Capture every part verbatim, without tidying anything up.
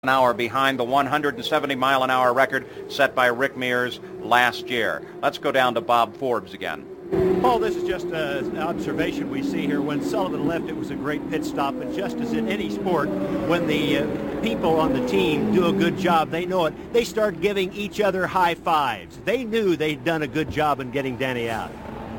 an hour behind the one hundred seventy mile an hour record set by Rick Mears last year. Let's go down to Bob Forbes again. Paul, this is just uh, an observation we see here. When Sullivan left, it was a great pit stop, and just as in any sport, when the uh, people on the team do a good job, they know it, they start giving each other high fives. They knew they'd done a good job in getting Danny out.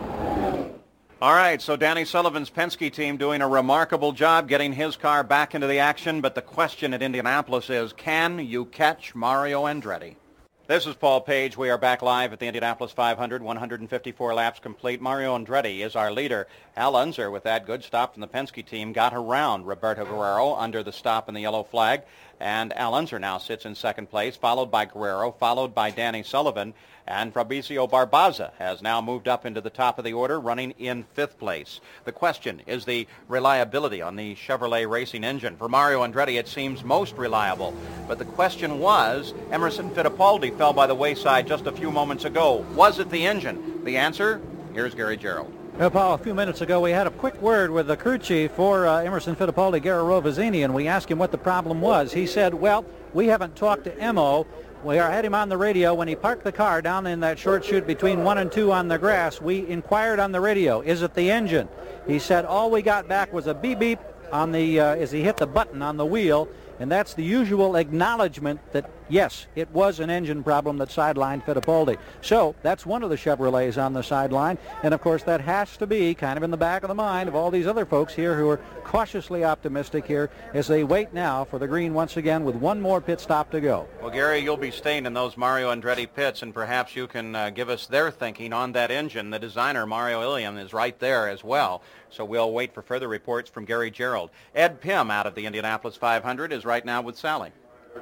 All right, so Danny Sullivan's Penske team doing a remarkable job getting his car back into the action, but the question at Indianapolis is, can you catch Mario Andretti? This is Paul Page. We are back live at the Indianapolis five hundred, one hundred fifty-four laps complete. Mario Andretti is our leader. Al Unser, with that good stop from the Penske team, got around Roberto Guerrero under the stop in the yellow flag, and Al Unser now sits in second place, followed by Guerrero, followed by Danny Sullivan, and Fabrizio Barbaza has now moved up into the top of the order, running in fifth place. The question is the reliability on the Chevrolet racing engine. For Mario Andretti, it seems most reliable. But the question was, Emerson Fittipaldi fell by the wayside just a few moments ago. Was it the engine? The answer? Here's Gary Gerould. Well, Paul, a few minutes ago we had a quick word with the crew chief for uh, Emerson Fittipaldi, Gary Rovazini, and we asked him what the problem was. He said, well, we haven't talked to M O. We had him on the radio when he parked the car down in that short chute between one and two on the grass. We inquired on the radio, is it the engine? He said all we got back was a beep beep on the uh, as he hit the button on the wheel, and that's the usual acknowledgement that yes, it was an engine problem that sidelined Fittipaldi. So that's one of the Chevrolets on the sideline, and of course that has to be kind of in the back of the mind of all these other folks here who are cautiously optimistic here as they wait now for the green once again with one more pit stop to go. Well, Gary, you'll be staying in those Mario Andretti pits, and perhaps you can uh, give us their thinking on that engine. The designer, Mario Ilian, is right there as well, so we'll wait for further reports from Gary Gerould. Ed Pym out of the Indianapolis five hundred is right now with Sally.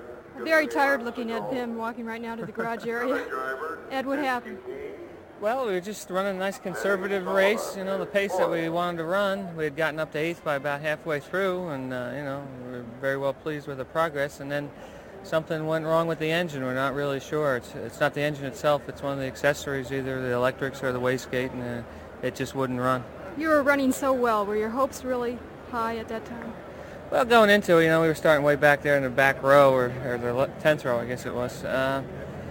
A very tired-looking Ed Pym walking right now to the garage area. Ed, what happened? Well, we were just running a nice conservative race, you know, the pace that we wanted to run. We had gotten up to eighth by about halfway through, and, uh, you know, we were very well pleased with the progress. And then something went wrong with the engine. We're not really sure. It's, it's not the engine itself. It's one of the accessories, either the electrics or the wastegate, and uh, it just wouldn't run. You were running so well. Were your hopes really high at that time? Well, going into it, you know, we were starting way back there in the back row, or, or the tenth row, I guess it was. Uh,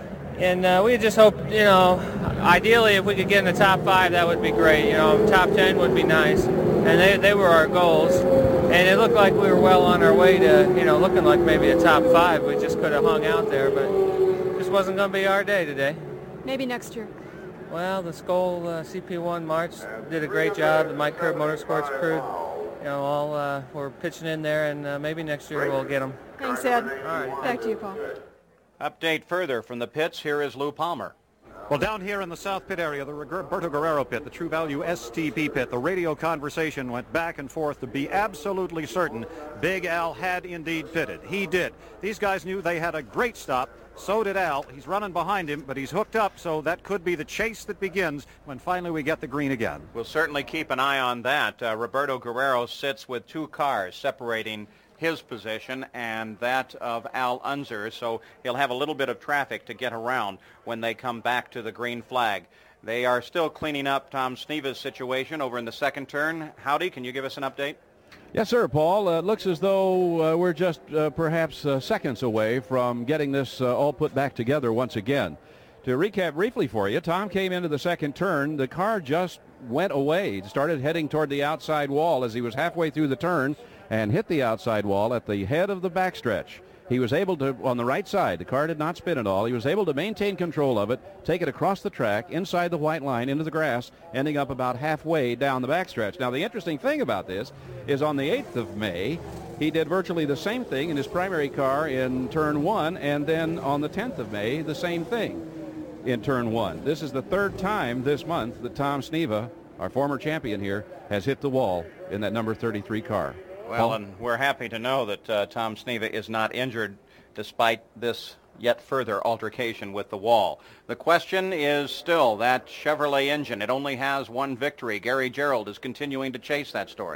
and uh, we just hoped, you know, ideally if we could get in the top five, that would be great. You know, top ten would be nice. And they, they were our goals. And it looked like we were well on our way to, you know, looking like maybe a top five. We just could have hung out there, but it just wasn't going to be our day today. Maybe next year. Well, the Skoll uh, C P one March did a great job. The Mike Curb Motorsports crew, you know, all uh, were pitching in there, and uh, maybe next year we'll get them. Thanks, Ed. All right. Back to you, Paul. Update further from the pits. Here is Lou Palmer. Well, down here in the South Pit area, the Roberto Guerrero pit, the True Value S T P pit, the radio conversation went back and forth to be absolutely certain Big Al had indeed pitted. He did. These guys knew they had a great stop. So did Al. He's running behind him, but he's hooked up, so that could be the chase that begins when finally we get the green again. We'll certainly keep an eye on that. Uh, Roberto Guerrero sits with two cars separating his position and that of Al Unser, so he'll have a little bit of traffic to get around when they come back to the green flag. They are still cleaning up Tom Sneva's situation over in the second turn. Howdy, can you give us an update? Yes, sir, Paul. Uh, it looks as though uh, we're just uh, perhaps uh, seconds away from getting this uh, all put back together once again. To recap briefly for you, Tom came into the second turn. The car just went away, started heading toward the outside wall as he was halfway through the turn and hit the outside wall at the head of the backstretch. He was able to, on the right side, the car did not spin at all. He was able to maintain control of it, take it across the track, inside the white line, into the grass, ending up about halfway down the backstretch. Now, the interesting thing about this is on the eighth of May, he did virtually the same thing in his primary car in turn one, and then on the tenth of May, the same thing in turn one. This is the third time this month that Tom Sneva, our former champion here, has hit the wall in that number thirty-three car. Well, and we're happy to know that uh, Tom Sneva is not injured despite this yet further altercation with the wall. The question is still that Chevrolet engine. It only has one victory. Gary Gerould is continuing to chase that story.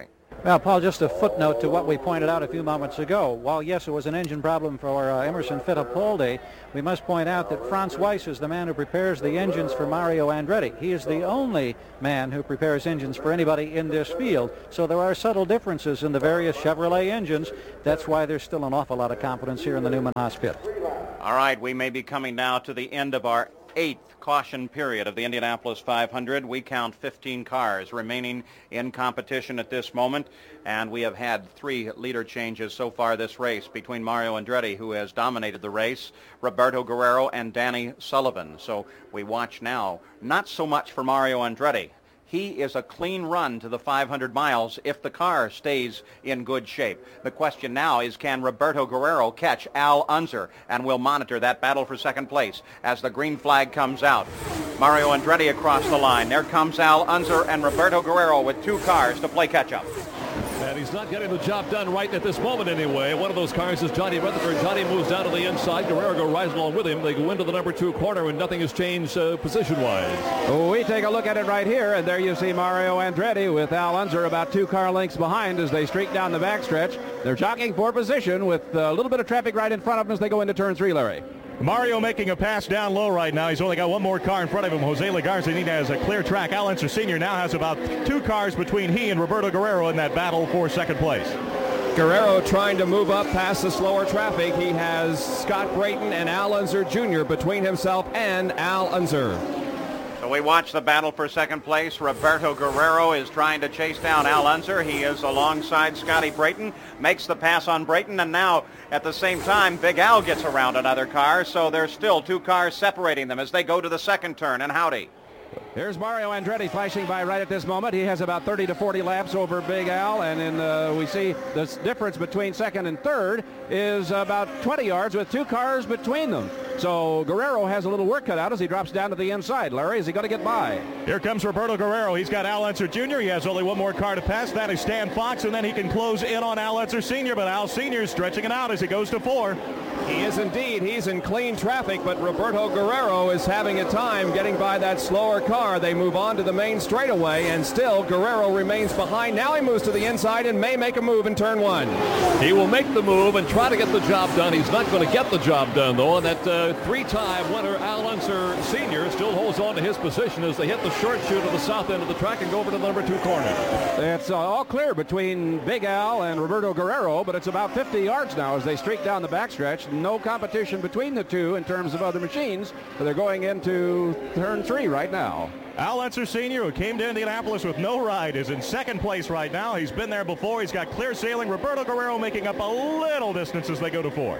Well, Paul, just a footnote to what we pointed out a few moments ago. While, yes, it was an engine problem for uh, Emerson Fittipaldi, we must point out that Franz Weiss is the man who prepares the engines for Mario Andretti. He is the only man who prepares engines for anybody in this field. So there are subtle differences in the various Chevrolet engines. That's why there's still an awful lot of competence here in the Newman Haas pit. All right, we may be coming now to the end of our eighth caution period of the Indianapolis five hundred. We count fifteen cars remaining in competition at this moment, and we have had three leader changes so far this race between Mario Andretti, who has dominated the race, Roberto Guerrero, and Danny Sullivan. So we watch now, not so much for Mario Andretti. He is a clean run to the five hundred miles if the car stays in good shape. The question now is, can Roberto Guerrero catch Al Unser? And we'll monitor that battle for second place as the green flag comes out. Mario Andretti across the line. There comes Al Unser and Roberto Guerrero with two cars to play catch-up. And he's not getting the job done right at this moment anyway. One of those cars is Johnny Rutherford. Johnny moves down to the inside. Guerrero goes right along with him. They go into the number two corner, and nothing has changed uh, position-wise. We take a look at it right here, and there you see Mario Andretti with Al Unser about two car lengths behind as they streak down the backstretch. They're jockeying for position with a little bit of traffic right in front of them as they go into turn three, Larry. Mario making a pass down low right now. He's only got one more car in front of him. Jose Legarzanita has a clear track. Al Unser Senior now has about two cars between he and Roberto Guerrero in that battle for second place. Guerrero trying to move up past the slower traffic. He has Scott Brayton and Al Unser Junior between himself and Al Unser. So we watch the battle for second place. Roberto Guerrero is trying to chase down Al Unser. He is alongside Scotty Brayton, makes the pass on Brayton, and now at the same time, Big Al gets around another car, so there's still two cars separating them as they go to the second turn, and howdy. Here's Mario Andretti flashing by right at this moment. He has about thirty to forty laps over Big Al, and in, uh, we see the difference between second and third is about twenty yards with two cars between them. So Guerrero has a little work cut out as he drops down to the inside. Larry, is he going to get by? Here comes Roberto Guerrero. He's got Al Unser Junior He has only one more car to pass. That is Stan Fox, and then he can close in on Al Unser Senior, but Al Senior is stretching it out as he goes to four. He is indeed. He's in clean traffic, but Roberto Guerrero is having a time getting by that slower car. They move on to the main straightaway, and still Guerrero remains behind. Now he moves to the inside and may make a move in turn one. He will make the move and try to get the job done. He's not going to get the job done, though, and that uh, three-time winner Al Unser Senior still holds on to his position as they hit the short chute of the south end of the track and go over to the number two corner. It's uh, all clear between Big Al and Roberto Guerrero, but it's about fifty yards now as they streak down the backstretch. No competition between the two in terms of other machines, but they're going into turn three right now. Al Unser Senior, who came to Indianapolis with no ride, is in second place right now. He's been there before. He's got clear sailing. Roberto Guerrero making up a little distance as they go to four.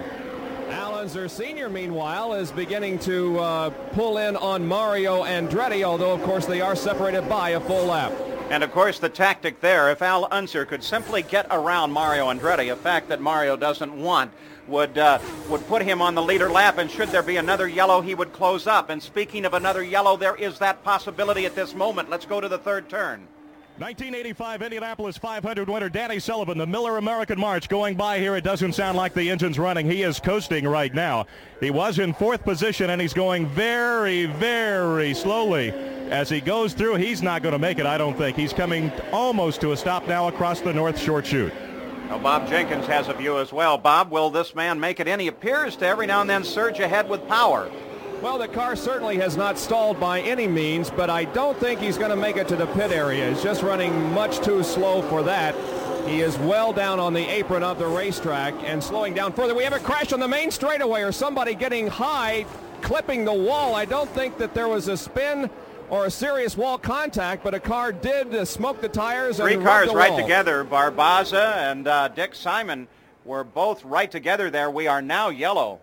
Al Unser Senior, meanwhile, is beginning to uh, pull in on Mario Andretti, although, of course, they are separated by a full lap. And, of course, the tactic there, if Al Unser could simply get around Mario Andretti, a fact that Mario doesn't want, would uh, would put him on the leader lap, and should there be another yellow, he would close up. And speaking of another yellow, there is that possibility at this moment. Let's go to the third turn. nineteen eighty-five Indianapolis five hundred winner Danny Sullivan, the Miller American March going by here. It doesn't sound like the engine's running. He is coasting right now. He was in fourth position, and he's going very, very slowly. As he goes through, he's not going to make it, I don't think. He's coming almost to a stop now across the north short chute. Now, Bob Jenkins has a view as well. Bob, will this man make it in? He appears to every now and then surge ahead with power. Well, the car certainly has not stalled by any means, but I don't think he's going to make it to the pit area. He's just running much too slow for that. He is well down on the apron of the racetrack and slowing down further. We have a crash on the main straightaway, or somebody getting high, clipping the wall. I don't think that there was a spin or a serious wall contact, but a car did uh, smoke the tires. Three and cars the right wall. together. Barbaza and uh, Dick Simon were both right together there. We are now yellow.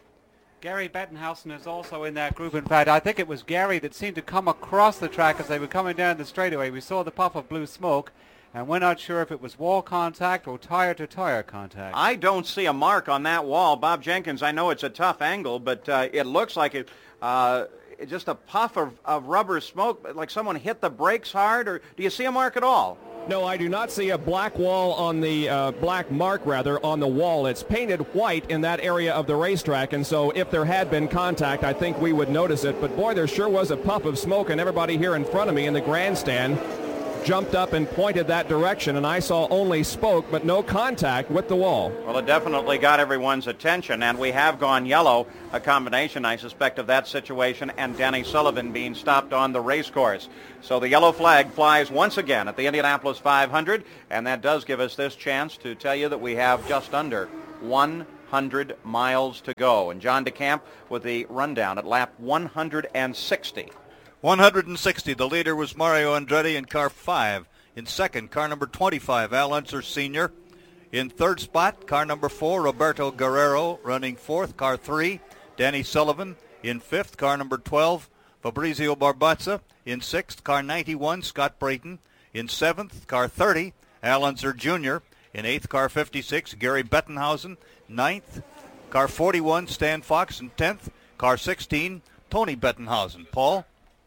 Gary Bettenhausen is also in that group. In fact, I think it was Gary that seemed to come across the track as they were coming down the straightaway. We saw the puff of blue smoke, and we're not sure if it was wall contact or tire-to-tire contact. I don't see a mark on that wall. Bob Jenkins, I know it's a tough angle, but uh, it looks like it... Uh, just a puff of, of rubber smoke, like someone hit the brakes hard, or do you see a mark at all? No, I do not see a black wall on the uh, black mark, rather, on the wall. It's painted white in that area of the racetrack, and so if there had been contact, I think we would notice it. But, boy, there sure was a puff of smoke, and everybody here in front of me in the grandstand jumped up and pointed that direction, and I saw only smoke but no contact with the wall. Well, it definitely got everyone's attention, and we have gone yellow, a combination, I suspect, of that situation and Danny Sullivan being stopped on the race course. So the yellow flag flies once again at the Indianapolis five hundred, and that does give us this chance to tell you that we have just under one hundred miles to go. And John DeCamp with the rundown at lap one hundred sixty. one hundred sixty. The leader was Mario Andretti in car five. In second, car number twenty-five, Al Unser Senior In third spot, car number four, Roberto Guerrero. Running fourth, car three, Danny Sullivan. In fifth, car number twelve, Fabrizio Barbazza. In sixth, car ninety-one, Scott Brayton. In seventh, car thirty, Al Unser Junior In eighth, car fifty-six, Gary Bettenhausen. Ninth, car forty-one, Stan Fox. And tenth, car sixteen, Tony Bettenhausen. Paul?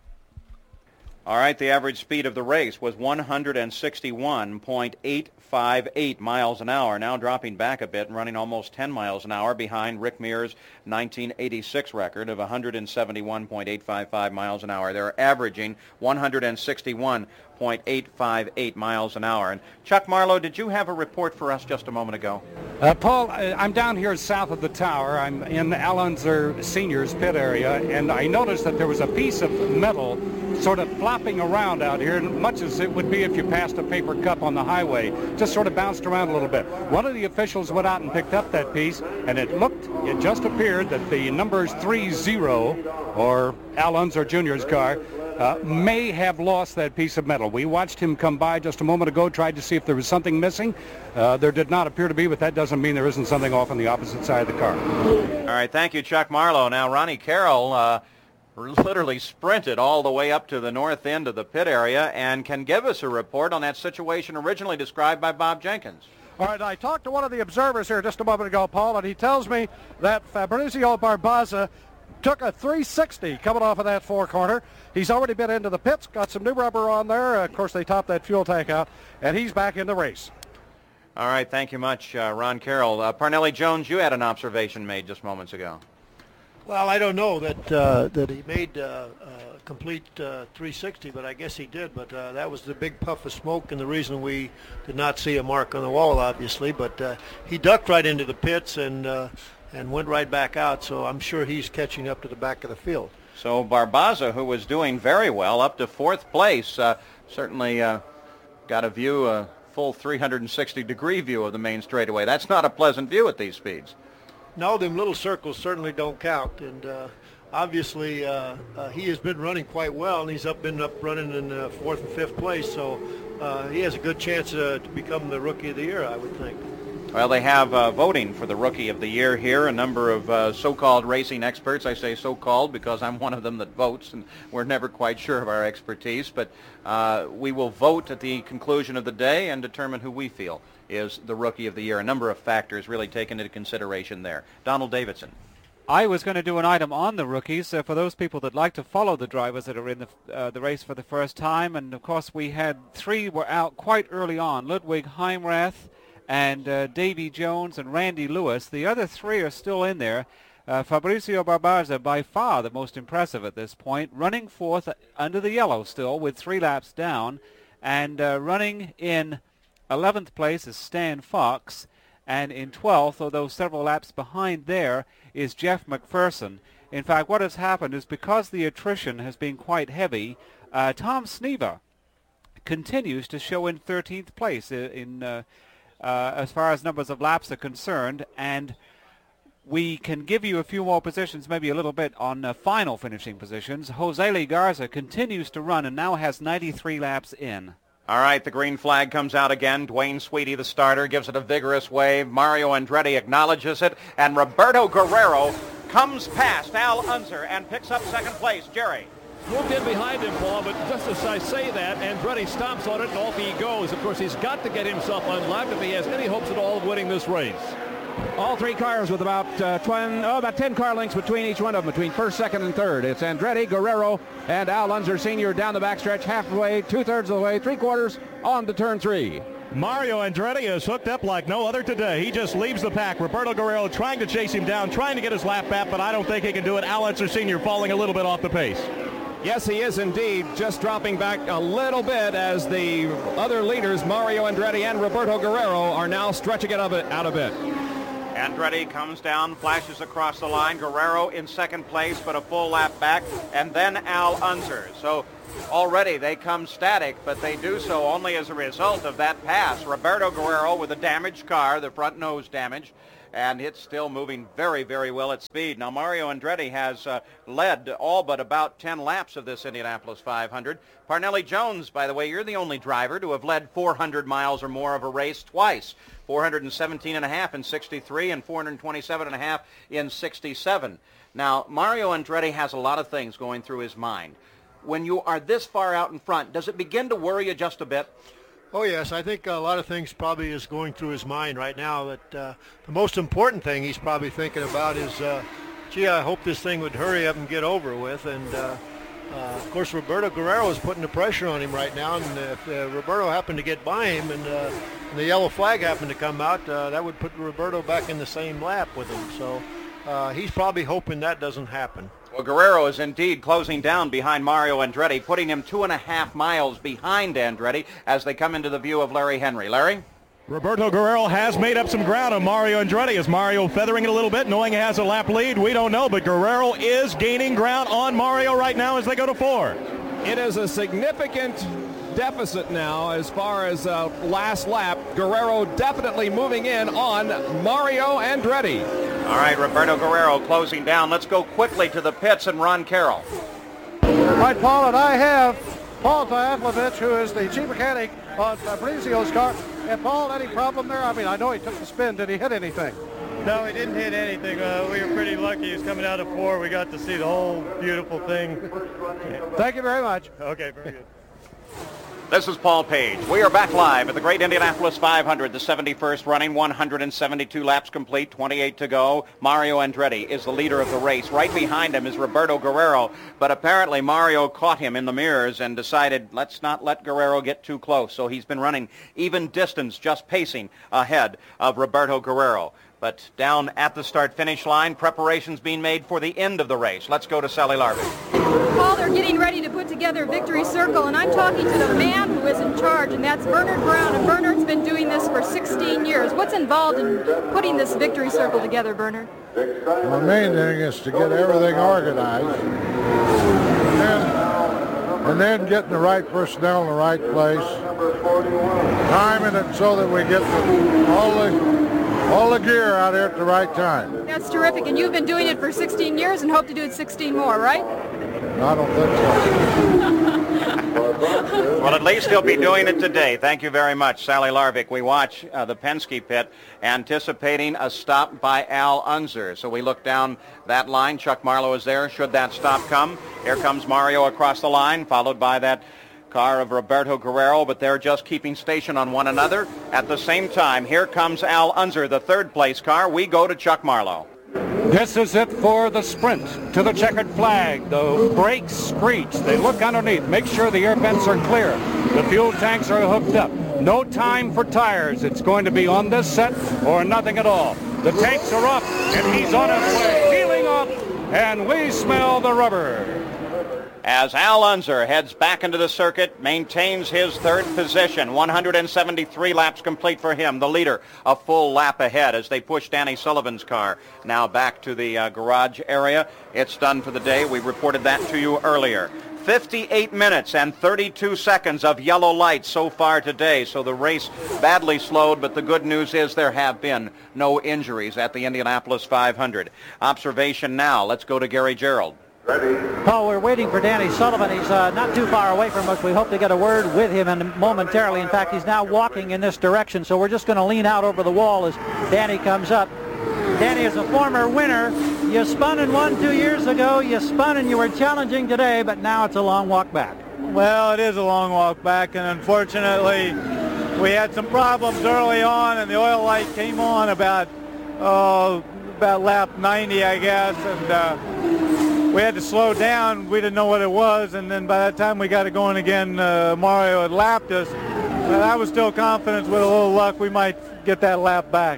All right, the average speed of the race was one hundred sixty-one point eight five eight miles an hour, now dropping back a bit and running almost ten miles an hour behind Rick Mears' nineteen eighty-six record of one hundred seventy-one point eight five five miles an hour. They're averaging one hundred sixty-one point eight five eight miles an hour. And Chuck Marlowe, did you have a report for us just a moment ago? Uh, Paul, I'm down here south of the tower. I'm in Al Unser Senior's pit area, and I noticed that there was a piece of metal sort of flopping around out here, much as it would be if you passed a paper cup on the highway. Just sort of bounced around a little bit. One of the officials went out and picked up that piece, and it looked, it just appeared that the numbers three zero, or Al Unser Junior's car, Uh, may have lost that piece of metal. We watched him come by just a moment ago, tried to see if there was something missing. Uh, there did not appear to be, but that doesn't mean there isn't something off on the opposite side of the car. All right, thank you, Chuck Marlowe. Now, Ronnie Carroll uh, literally sprinted all the way up to the north end of the pit area and can give us a report on that situation originally described by Bob Jenkins. All right, I talked to one of the observers here just a moment ago, Paul, and he tells me that Fabrizio Barbazza took a three sixty coming off of that four-corner. He's already been into the pits, got some new rubber on there. Uh, of course, they topped that fuel tank out, and he's back in the race. All right, thank you much, uh, Ron Carroll. Uh, Parnelli Jones, you had an observation made just moments ago. Well, I don't know that uh, that he made uh, a complete uh, three sixty, but I guess he did. But uh, that was the big puff of smoke, and the reason we did not see a mark on the wall, obviously. But uh, he ducked right into the pits and uh, and went right back out, so I'm sure he's catching up to the back of the field. So Barbazza, who was doing very well, up to fourth place, uh, certainly uh, got a view, a full three hundred sixty degree view of the main straightaway. That's not a pleasant view at these speeds. No, them little circles certainly don't count, and uh, obviously uh, uh, he has been running quite well, and he's up been up running in uh, fourth and fifth place, so uh, he has a good chance uh, to become the Rookie of the Year, I would think. Well, they have uh, voting for the Rookie of the Year here. A number of uh, so-called racing experts. I say so-called because I'm one of them that votes, and we're never quite sure of our expertise. But uh, we will vote at the conclusion of the day and determine who we feel is the Rookie of the Year. A number of factors really taken into consideration there. Donald Davidson. I was going to do an item on the rookies uh, for those people that like to follow the drivers that are in the uh, the race for the first time. And, of course, we had three were out quite early on. Ludwig Heimrath and uh, Davy Jones and Randy Lewis. The other three are still in there. Uh, Fabrizio Barbazza, by far the most impressive at this point, running fourth under the yellow still with three laps down. And uh, running in eleventh place is Stan Fox. And in twelfth, although several laps behind there, is Jeff McPherson. In fact, what has happened is because the attrition has been quite heavy, uh, Tom Snever continues to show in thirteenth place in, in uh, uh, as far as numbers of laps are concerned. And we can give you a few more positions, maybe a little bit on uh, final finishing positions. Jose Lee Garza continues to run and now has ninety-three laps in. All right, the green flag comes out again. Dwayne Sweetie, the starter, gives it a vigorous wave. Mario Andretti acknowledges it, and Roberto Guerrero comes past Al Unser and picks up second place. Jerry. Moved in behind him, Paul, but just as I say that, Andretti stomps on it and off he goes. Of course, he's got to get himself unlocked if he has any hopes at all of winning this race. All three cars with about uh, twin, oh, about ten car lengths between each one of them, between first, second, and third. It's Andretti, Guerrero, and Al Unser Senior down the backstretch, halfway, two-thirds of the way, three-quarters, on to turn three. Mario Andretti is hooked up like no other today. He just leaves the pack. Roberto Guerrero trying to chase him down, trying to get his lap back, but I don't think he can do it. Al Unser Senior falling a little bit off the pace. Yes, he is indeed, just dropping back a little bit as the other leaders, Mario Andretti and Roberto Guerrero, are now stretching it out a bit. Andretti comes down, flashes across the line. Guerrero in second place, but a full lap back, and then Al Unser. So already they come static, but they do so only as a result of that pass. Roberto Guerrero with a damaged car, the front nose damage, and it's still moving very, very well at speed. Now, Mario Andretti has uh, led all but about ten laps of this Indianapolis five hundred. Parnelli Jones, by the way, you're the only driver to have led four hundred miles or more of a race twice. four hundred seventeen and a half in sixty-three and four hundred twenty-seven and a half in sixty-seven. Now, Mario Andretti has a lot of things going through his mind. When you are this far out in front, does it begin to worry you just a bit? Oh, yes. I think a lot of things probably is going through his mind right now. That uh, the most important thing he's probably thinking about is, uh, gee, I hope this thing would hurry up and get over with. And, uh, uh, of course, Roberto Guerrero is putting the pressure on him right now. And if uh, Roberto happened to get by him and, uh, and the yellow flag happened to come out, uh, that would put Roberto back in the same lap with him. So uh, he's probably hoping that doesn't happen. Well, Guerrero is indeed closing down behind Mario Andretti, putting him two and a half miles behind Andretti as they come into the view of Larry Henry. Larry? Roberto Guerrero has made up some ground on Mario Andretti. Is Mario feathering it a little bit, knowing he has a lap lead? We don't know, but Guerrero is gaining ground on Mario right now as they go to four. It is a significant deficit now as far as uh, last lap. Guerrero definitely moving in on Mario Andretti. All right, Roberto Guerrero closing down. Let's go quickly to the pits and Ron Carroll. All right, Paul, and I have Paul Tyatlevich, who is the chief mechanic on Fabrizio's car. And Paul, any problem there? I mean, I know he took the spin. Did he hit anything? No, he didn't hit anything. Uh, we were pretty lucky. He was coming out of four. We got to see the whole beautiful thing. Thank you very much. Okay, very good. This is Paul Page. We are back live at the Great Indianapolis five hundred, the seventy-first running, one hundred seventy-two laps complete, twenty-eight to go. Mario Andretti is the leader of the race. Right behind him is Roberto Guerrero, but apparently Mario caught him in the mirrors and decided, let's not let Guerrero get too close. So he's been running even distance, just pacing ahead of Roberto Guerrero. But down at the start-finish line, preparations being made for the end of the race. Let's go to Sally Larvik. Paul, they're getting ready to put together Victory Circle, and I'm talking to the man who is in charge, and that's Bernard Brown. And Bernard's been doing this for sixteen years. What's involved in putting this Victory Circle together, Bernard? The main thing is to get everything organized, and then, and then getting the right personnel in the right place, timing it so that we get the, all the all the gear out here at the right time. That's terrific, and you've been doing it for sixteen years and hope to do it sixteen more, right? I don't think so. Well, at least he'll be doing it today. Thank you very much, Sally Larvik. We watch uh, the Penske pit anticipating a stop by Al Unser. So we look down that line. Chuck Marlowe is there. Should that stop come? Here comes Mario across the line, followed by that car of Roberto Guerrero, but they're just keeping station on one another. At the same time, here comes Al Unser, the third place car. We go to Chuck Marlowe. This is it for the sprint to the checkered flag. The brakes screech. They look underneath, make sure the air vents are clear. The fuel tanks are hooked up. No time for tires. It's going to be on this set or nothing at all. The tanks are up, and he's on his way, peeling up, and we smell the rubber. As Al Unser heads back into the circuit, maintains his third position. one hundred seventy-three laps complete for him, the leader, a full lap ahead as they push Danny Sullivan's car now back to the uh, garage area. It's done for the day. We reported that to you earlier. fifty-eight minutes and thirty-two seconds of yellow lights so far today, so the race badly slowed, but the good news is there have been no injuries at the Indianapolis five hundred. Observation now. Let's go to Gary Gerould. Paul, we're waiting for Danny Sullivan. He's uh, not too far away from us. We hope to get a word with him and momentarily. In fact, he's now walking in this direction, so we're just going to lean out over the wall as Danny comes up. Danny is a former winner. You spun and won two years ago. You spun and you were challenging today, but now it's a long walk back. Well, it is a long walk back, and unfortunately, we had some problems early on, and the oil light came on about, oh, about lap ninety, I guess, and uh, we had to slow down. We didn't know what it was, and then by the time we got it going again, uh, Mario had lapped us. And I was still confident with a little luck we might get that lap back.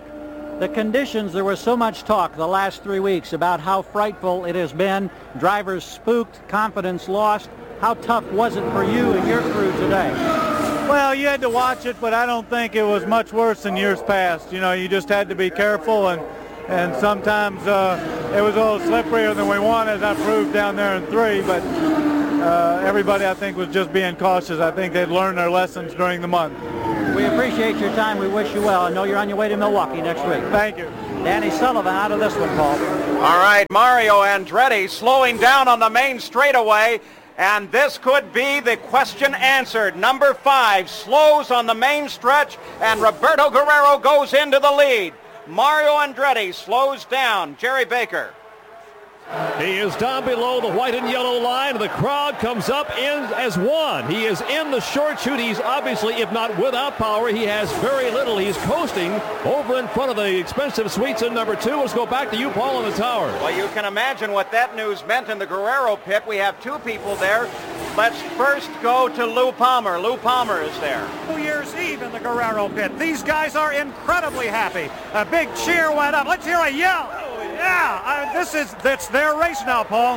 The conditions, there was so much talk the last three weeks about how frightful it has been. Drivers spooked, confidence lost. How tough was it for you and your crew today? Well, you had to watch it, but I don't think it was much worse than years past. You know, you just had to be careful, and and sometimes uh, it was a little slipperier than we wanted, as I proved down there in three, but uh, everybody, I think, was just being cautious. I think they'd learned their lessons during the month. We appreciate your time. We wish you well. I know you're on your way to Milwaukee next week. Thank you. Danny Sullivan out of this one, Paul. All right, Mario Andretti slowing down on the main straightaway, and this could be the question answered. Number five slows on the main stretch, and Roberto Guerrero goes into the lead. Mario Andretti slows down. Jerry Baker. He is down below the white and yellow line. The crowd comes up in as one. He is in the short chute. He's obviously, if not without power, he has very little. He's coasting over in front of the expensive suites in number two. Let's go back to you, Paul, on the tower. Well, you can imagine what that news meant in the Guerrero pit. We have two people there. Let's first go to Lou Palmer. Lou Palmer is there. New Year's Eve in the Guerrero pit. These guys are incredibly happy. A big cheer went up. Let's hear a yell. Yeah, uh, this is that's their race now, Paul.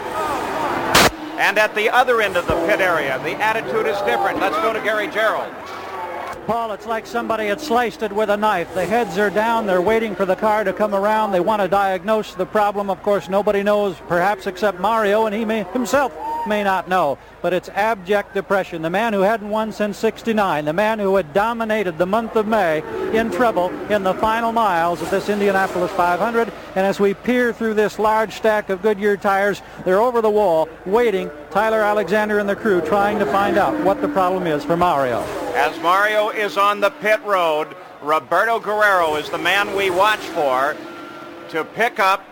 And at the other end of the pit area, the attitude is different. Let's go to Gary Gerould. Paul, it's like somebody had sliced it with a knife. The heads are down. They're waiting for the car to come around. They want to diagnose the problem. Of course, nobody knows, perhaps except Mario, and he may, himself may not know. But it's abject depression. The man who hadn't won since sixty-nine, the man who had dominated the month of May in trouble in the final miles of this Indianapolis five hundred. And as we peer through this large stack of Goodyear tires, they're over the wall waiting. Tyler Alexander and the crew trying to find out what the problem is for Mario. As Mario is on the pit road, Roberto Guerrero is the man we watch for to pick up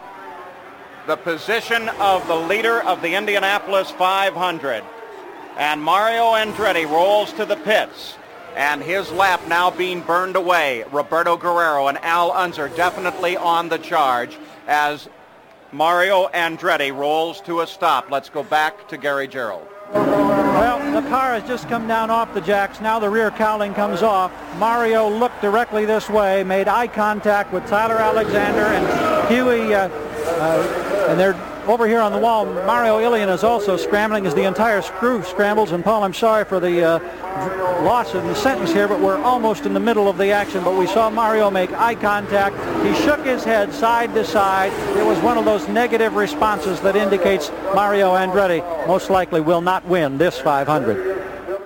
the position of the leader of the Indianapolis five hundred. And Mario Andretti rolls to the pits, and his lap now being burned away. Roberto Guerrero and Al Unser definitely on the charge as Mario Andretti rolls to a stop. Let's go back to Gary Gerould. Well, the car has just come down off the jacks. Now the rear cowling comes off. Mario looked directly this way, made eye contact with Tyler Alexander and Huey, uh, uh, and they're over here on the wall. Mario Ilian is also scrambling as the entire crew scrambles. And Paul, I'm sorry for the uh, loss of the sentence here, but we're almost in the middle of the action. But we saw Mario make eye contact. He shook his head side to side. It was one of those negative responses that indicates Mario Andretti most likely will not win this five hundred.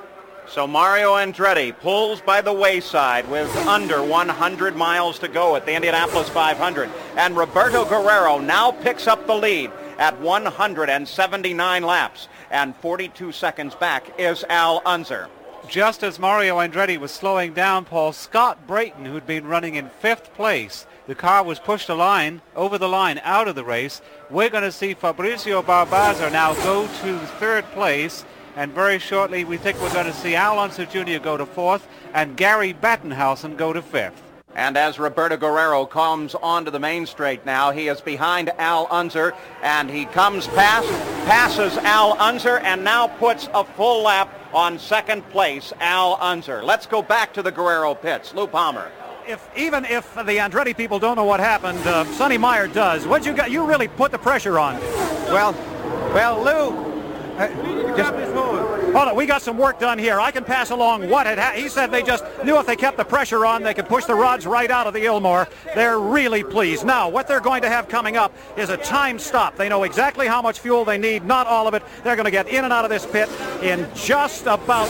So Mario Andretti pulls by the wayside with under one hundred miles to go at the Indianapolis five hundred. And Roberto Guerrero now picks up the lead at one hundred seventy-nine laps. And forty-two seconds back is Al Unser. Just as Mario Andretti was slowing down, Paul, Scott Brayton, who'd been running in fifth place, the car was pushed a line, over the line, out of the race. We're going to see Fabrizio Barbaza now go to third place. And very shortly, we think we're going to see Al Unser Junior go to fourth and Gary Bettenhausen go to fifth. And as Roberto Guerrero comes onto the main straight now, he is behind Al Unser, and he comes past, passes Al Unser, and now puts a full lap on second place, Al Unser. Let's go back to the Guerrero pits. Lou Palmer. If even if the Andretti people don't know what happened, uh, Sonny Meyer does. What you got? You really put the pressure on. Well, well, Lou. Uh, just, hold on, we got some work done here. I can pass along what had happened. He said they just knew if they kept the pressure on, they could push the rods right out of the Ilmor. They're really pleased. Now, what they're going to have coming up is a time stop. They know exactly how much fuel they need, not all of it. They're going to get in and out of this pit in just about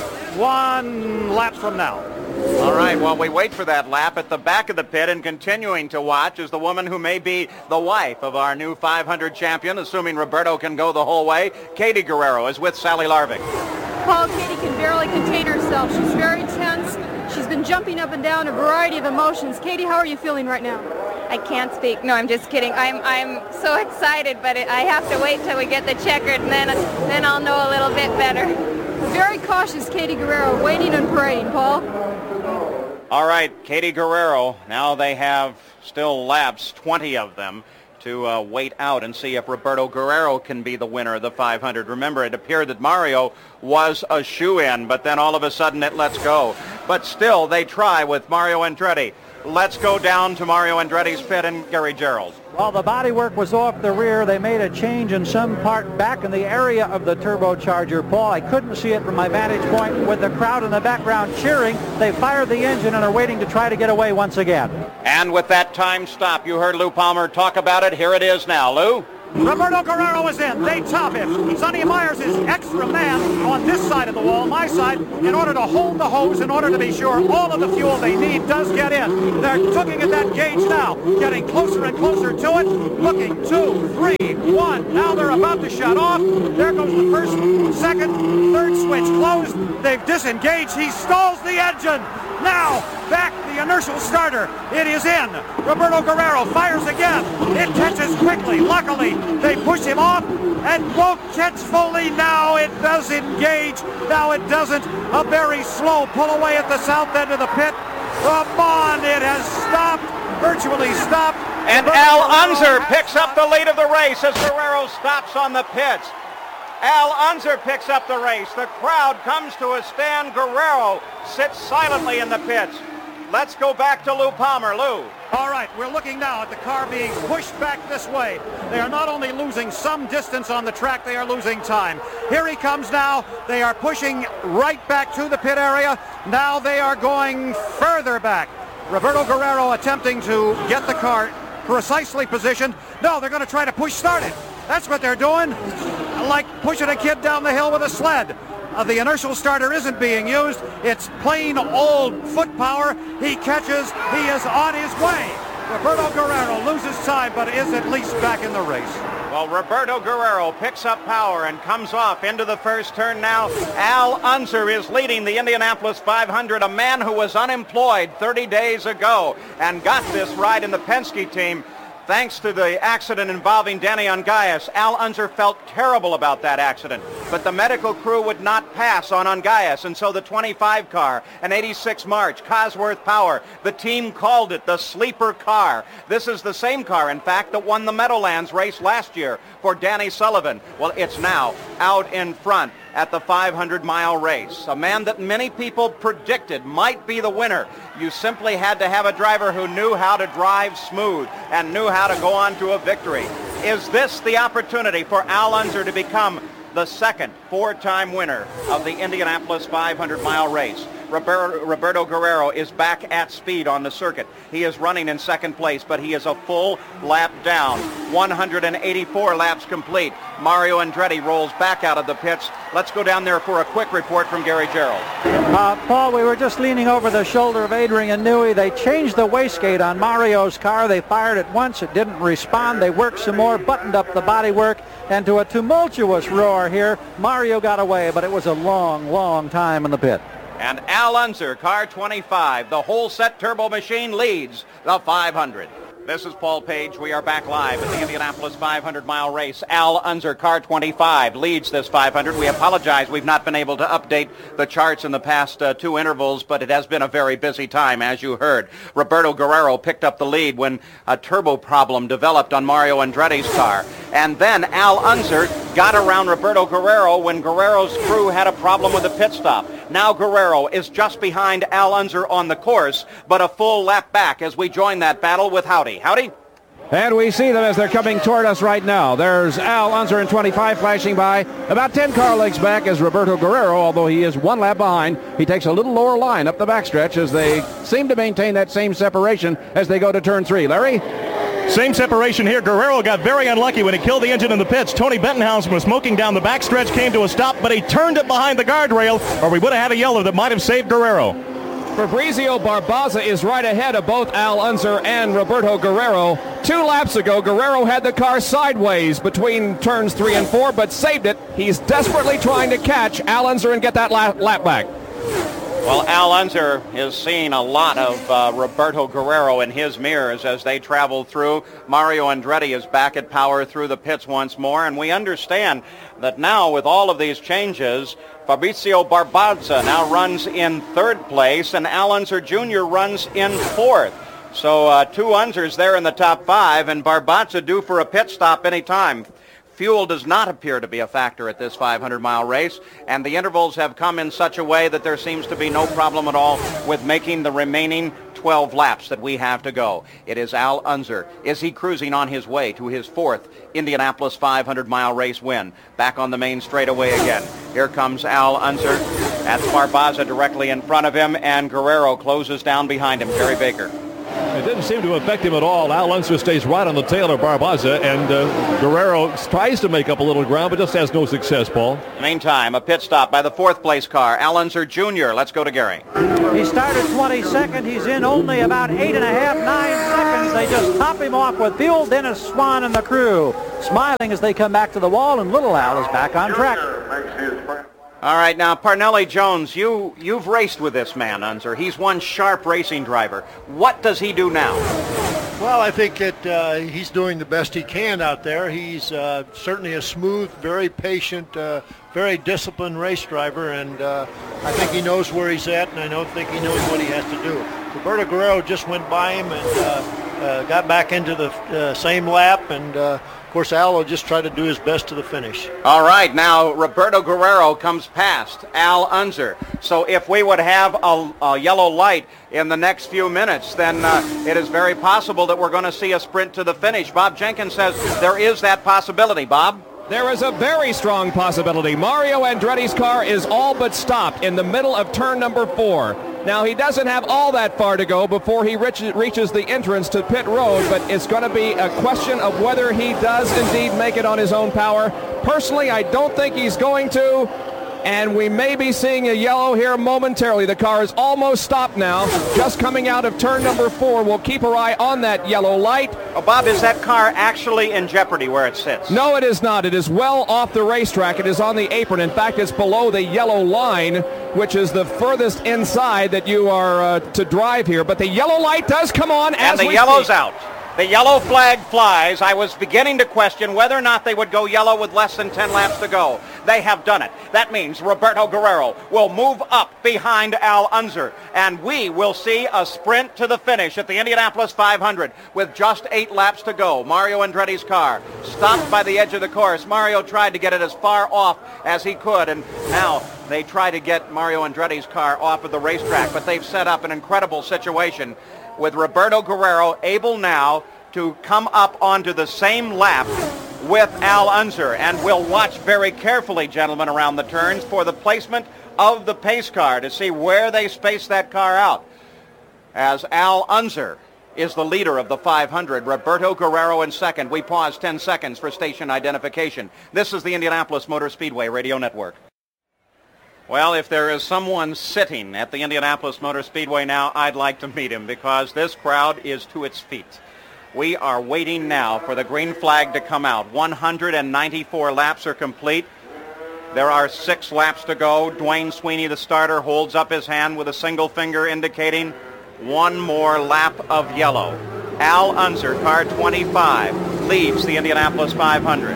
one lap from now. All right, well, we wait for that lap at the back of the pit, and continuing to watch is the woman who may be the wife of our new five hundred champion, assuming Roberto can go the whole way. Katie Guerrero is with Sally Larvik. Paul, Katie can barely contain herself. She's very tense. She's been jumping up and down a variety of emotions. Katie, how are you feeling right now? I can't speak. No, I'm just kidding. I'm I'm so excited, but it, I have to wait till we get the checkered, and then then I'll know a little bit better. Very cautious, Katie Guerrero, waiting and praying, Paul. All right, Katie Guerrero. Now they have still laps, twenty of them, to uh, wait out and see if Roberto Guerrero can be the winner of the five hundred. Remember, it appeared that Mario was a shoe-in, but then all of a sudden it lets go. But still, they try with Mario Andretti. Let's go down to Mario Andretti's pit and Gary Gerold. While the bodywork was off the rear, they made a change in some part back in the area of the turbocharger, Paul. I couldn't see it from my vantage point. With the crowd in the background cheering, they fired the engine and are waiting to try to get away once again. And with that time stop, you heard Lou Palmer talk about it. Here it is now. Lou? Roberto Guerrero is in. They top it. Sonny Myers is extra man on this side of the wall, my side, in order to hold the hose, in order to be sure all of the fuel they need does get in. They're looking at that gauge now, getting closer and closer to it. Looking, two, three, one. Now they're about to shut off. There goes the first, second, third switch closed. They've disengaged. He stalls the engine. Now, back the inertial starter. It is in. Roberto Guerrero fires again. It catches quickly. Luckily, they push him off and won't catch fully. Now it does engage. Now it doesn't. A very slow pull away at the south end of the pit. Come on, it has stopped. Virtually stopped. And Roberto Al Guerrero Unser has picks up the lead of the race as Guerrero stops on the pits. Al Unser picks up the race. The crowd comes to a stand. Guerrero sits silently in the pits. Let's go back to Lou Palmer. Lou. All right, we're looking now at the car being pushed back this way. They are not only losing some distance on the track, they are losing time. Here he comes now. They are pushing right back to the pit area. Now they are going further back. Roberto Guerrero attempting to get the car precisely positioned. No, they're going to try to push start it. That's what they're doing, like pushing a kid down the hill with a sled. Uh, the inertial starter isn't being used. It's plain old foot power. He catches. He is on his way. Roberto Guerrero loses time, but is at least back in the race. Well, Roberto Guerrero picks up power and comes off into the first turn now. Al Unser is leading the Indianapolis five hundred, a man who was unemployed thirty days ago and got this ride in the Penske team. Thanks to the accident involving Danny Ungayas, Al Unser felt terrible about that accident. But the medical crew would not pass on Ungayas, and so the twenty-five car, an eighty-six March, Cosworth Power, the team called it the sleeper car. This is the same car, in fact, that won the Meadowlands race last year for Danny Sullivan. Well, it's now out in front at the five hundred mile race. A man that many people predicted might be the winner. You simply had to have a driver who knew how to drive smooth and knew how to go on to a victory. Is this the opportunity for Al Unser to become the second four-time winner of the Indianapolis five hundred mile race? Roberto, Roberto Guerrero is back at speed on the circuit. He is running in second place, but he is a full lap down. one hundred eighty-four laps complete. Mario Andretti rolls back out of the pits. Let's go down there for a quick report from Gary Gerold. Uh, Paul, we were just leaning over the shoulder of Adrian Newey. They changed the wastegate on Mario's car. They fired it once. It didn't respond. They worked some more, buttoned up the bodywork, and to a tumultuous roar here, Mario got away, but it was a long, long time in the pit. And Al Unser, car twenty-five, the whole set turbo machine, leads the five hundred. This is Paul Page. We are back live at the Indianapolis five hundred mile race. Al Unser, car twenty-five, leads this five hundred. We apologize. We've not been able to update the charts in the past uh, two intervals, but it has been a very busy time, as you heard. Roberto Guerrero picked up the lead when a turbo problem developed on Mario Andretti's car. And then Al Unser got around Roberto Guerrero when Guerrero's crew had a problem with a pit stop. Now Guerrero is just behind Al Unser on the course, but a full lap back as we join that battle with Howdy. Howdy? And we see them as they're coming toward us right now. There's Al Unser in twenty-five flashing by. About ten car lengths back is Roberto Guerrero, although he is one lap behind. He takes a little lower line up the backstretch as they seem to maintain that same separation as they go to turn three. Larry? Same separation here. Guerrero got very unlucky when he killed the engine in the pits. Tony Bettenhausen was smoking down the backstretch, came to a stop, but he turned it behind the guardrail, or we would have had a yellow that might have saved Guerrero. Fabrizio Barbaza is right ahead of both Al Unser and Roberto Guerrero. Two laps ago, Guerrero had the car sideways between turns three and four, but saved it. He's desperately trying to catch Al Unser and get that lap, lap back. Well, Al Unser is seeing a lot of uh, Roberto Guerrero in his mirrors as they travel through. Mario Andretti is back at power through the pits once more, and we understand that now with all of these changes, Fabrizio Barbaza now runs in third place, and Al Unser Junior runs in fourth. So uh, two Unsers there in the top five, and Barbaza due for a pit stop anytime. Fuel does not appear to be a factor at this five hundred mile race, and the intervals have come in such a way that there seems to be no problem at all with making the remaining twelve laps that we have to go. It is Al Unser. Is he cruising on his way to his fourth Indianapolis five hundred mile race win? Back on the main straightaway again. Here comes Al Unser. That's Barbaza directly in front of him, and Guerrero closes down behind him. Jerry Baker. It didn't seem to affect him at all. Al Unser stays right on the tail of Barbaza, and uh, Guerrero tries to make up a little ground, but just has no success, Paul. Meantime, a pit stop by the fourth place car, Al Unser Junior Let's go to Gary. He started twenty-second. He's in only about eight and a half, nine seconds. They just top him off with fuel. Dennis Swan and the crew smiling as they come back to the wall, and Little Al is back on track. All right, now, Parnelli Jones, you, you've raced with this man, Unser. He's one sharp racing driver. What does he do now? Well, I think that uh, he's doing the best he can out there. He's uh, certainly a smooth, very patient, uh, very disciplined race driver, and uh, I think he knows where he's at, and I don't think he knows what he has to do. Roberto Guerrero just went by him and uh, uh, got back into the uh, same lap, and uh, of course, Al will just try to do his best to the finish. All right, now Roberto Guerrero comes past Al Unser. So if we would have a, a yellow light in the next few minutes, then uh, it is very possible that we're going to see a sprint to the finish. Bob Jenkins says there is that possibility. Bob? There is a very strong possibility. Mario Andretti's car is all but stopped in the middle of turn number four. Now, he doesn't have all that far to go before he reach, reaches the entrance to pit road, but it's going to be a question of whether he does indeed make it on his own power. Personally, I don't think he's going to, and we may be seeing a yellow here momentarily. The car is almost stopped now, just coming out of turn number four. We'll keep our eye on that yellow light. Oh, Bob, is that car actually in jeopardy where it sits? No, it is not. It is well off the racetrack. It is on the apron. In fact, it's below the yellow line, which is the furthest inside that you are uh, to drive here. But the yellow light does come on as and the we yellow's speak. out. The yellow flag flies. I was beginning to question whether or not they would go yellow with less than ten laps to go. They have done it. That means Roberto Guerrero will move up behind Al Unser, and we will see a sprint to the finish at the Indianapolis five hundred with just eight laps to go. Mario Andretti's car stopped by the edge of the course. Mario tried to get it as far off as he could, and now they try to get Mario Andretti's car off of the racetrack, but they've set up an incredible situation with Roberto Guerrero able now to come up onto the same lap with Al Unser. And we'll watch very carefully, gentlemen, around the turns for the placement of the pace car to see where they space that car out. As Al Unser is the leader of the five hundred, Roberto Guerrero in second. We pause ten seconds for station identification. This is the Indianapolis Motor Speedway Radio Network. Well, if there is someone sitting at the Indianapolis Motor Speedway now, I'd like to meet him because this crowd is to its feet. We are waiting now for the green flag to come out. one hundred ninety-four laps are complete. There are six laps to go. Dwayne Sweeney, the starter, holds up his hand with a single finger indicating one more lap of yellow. Al Unser, car twenty-five, leads the Indianapolis five hundred.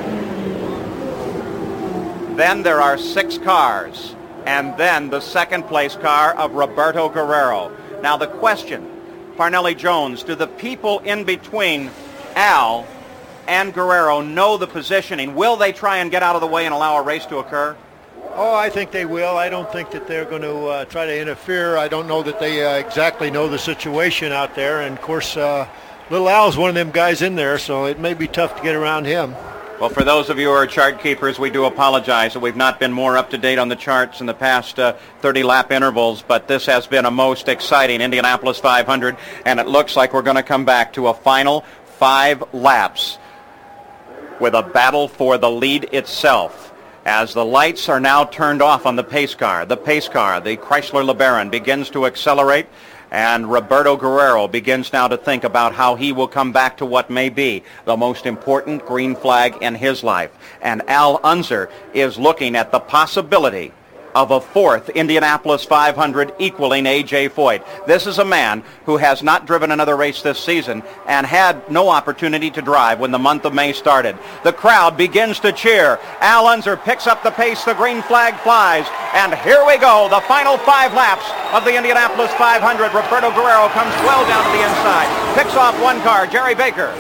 Then there are six cars, and then the second place car of Roberto Guerrero. Now the question, Parnelli Jones, do the people in between Al and Guerrero know the positioning? Will they try and get out of the way and allow a race to occur? Oh, I think they will. I don't think that they're going to uh, try to interfere. I don't know that they uh, exactly know the situation out there. And, of course, uh, Little Al's one of them guys in there, so it may be tough to get around him. Well, for those of you who are chart keepers, we do apologize that we've not been more up to date on the charts in the past uh, thirty lap intervals, but this has been a most exciting Indianapolis five hundred, and it looks like we're going to come back to a final five laps with a battle for the lead itself. As the lights are now turned off on the pace car, the pace car, the Chrysler LeBaron, begins to accelerate, and Roberto Guerrero begins now to think about how he will come back to what may be the most important green flag in his life. And Al Unser is looking at the possibility of a fourth Indianapolis five hundred equaling A J Foyt. This is a man who has not driven another race this season and had no opportunity to drive when the month of May started. The crowd begins to cheer. Al Unser picks up the pace. The green flag flies. And here we go. The final five laps of the Indianapolis five hundred. Roberto Guerrero comes well down to the inside. Picks off one car, Jerry Baker.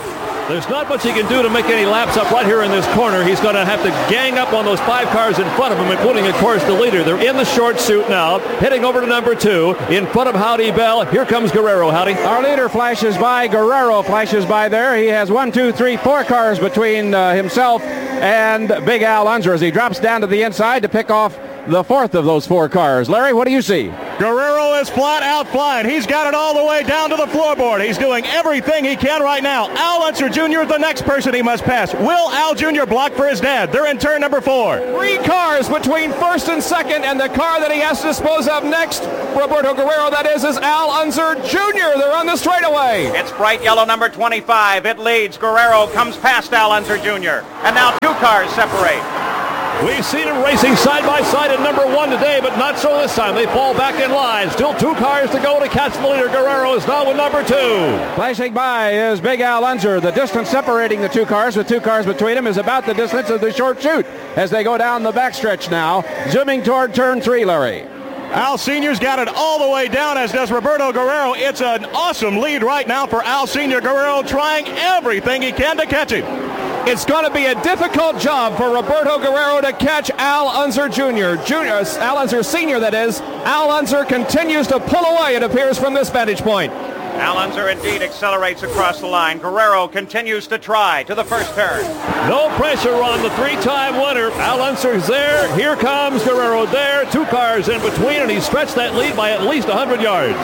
There's not much he can do to make any laps up right here in this corner. He's going to have to gang up on those five cars in front of him, including, of course, the leader. They're in the short suit now, heading over to number two, in front of Howdy Bell. Here comes Guerrero. Howdy. Our leader flashes by. Guerrero flashes by there. He has one, two, three, four cars between uh, himself and Big Al Unser as he drops down to the inside to pick off the fourth of those four cars. Larry, what do you see? Guerrero is flat out flying. He's got it all the way down to the floorboard. He's doing everything he can right now. Al Unser Junior is the next person he must pass. Will Al Junior block for his dad? They're in turn number four. Three cars between first and second, and the car that he has to dispose of next, Roberto Guerrero, that is, is Al Unser Junior They're on the straightaway. It's bright yellow number twenty-five. It leads. Guerrero comes past Al Unser Junior And now two cars separate. We've seen them racing side by side in number one today, but not so this time. They fall back in line. Still two cars to go to catch the leader. Guerrero is now with number two. Flashing by is Big Al Unser. The distance separating the two cars with two cars between them is about the distance of the short chute as they go down the backstretch now, zooming toward turn three, Larry. Al Senior's got it all the way down, as does Roberto Guerrero. It's an awesome lead right now for Al Senior. Guerrero trying everything he can to catch him. It's going to be a difficult job for Roberto Guerrero to catch Al Unser Junior Junior Al Unser Senior, that is. Al Unser continues to pull away, it appears, from this vantage point. Al Unser indeed accelerates across the line. Guerrero continues to try to the first turn. No pressure on the three-time winner. Al Unser's there. Here comes Guerrero there. Two cars in between, and he stretched that lead by at least one hundred yards.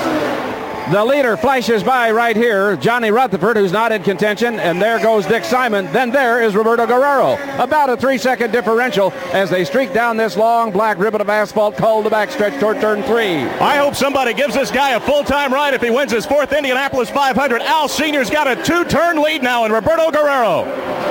The leader flashes by right here, Johnny Rutherford, who's not in contention, and there goes Dick Simon. Then there is Roberto Guerrero. About a three-second differential as they streak down this long black ribbon of asphalt called the backstretch toward turn three. I hope somebody gives this guy a full-time ride if he wins his fourth Indianapolis five hundred. Al Senior's got a two-turn lead now in Roberto Guerrero.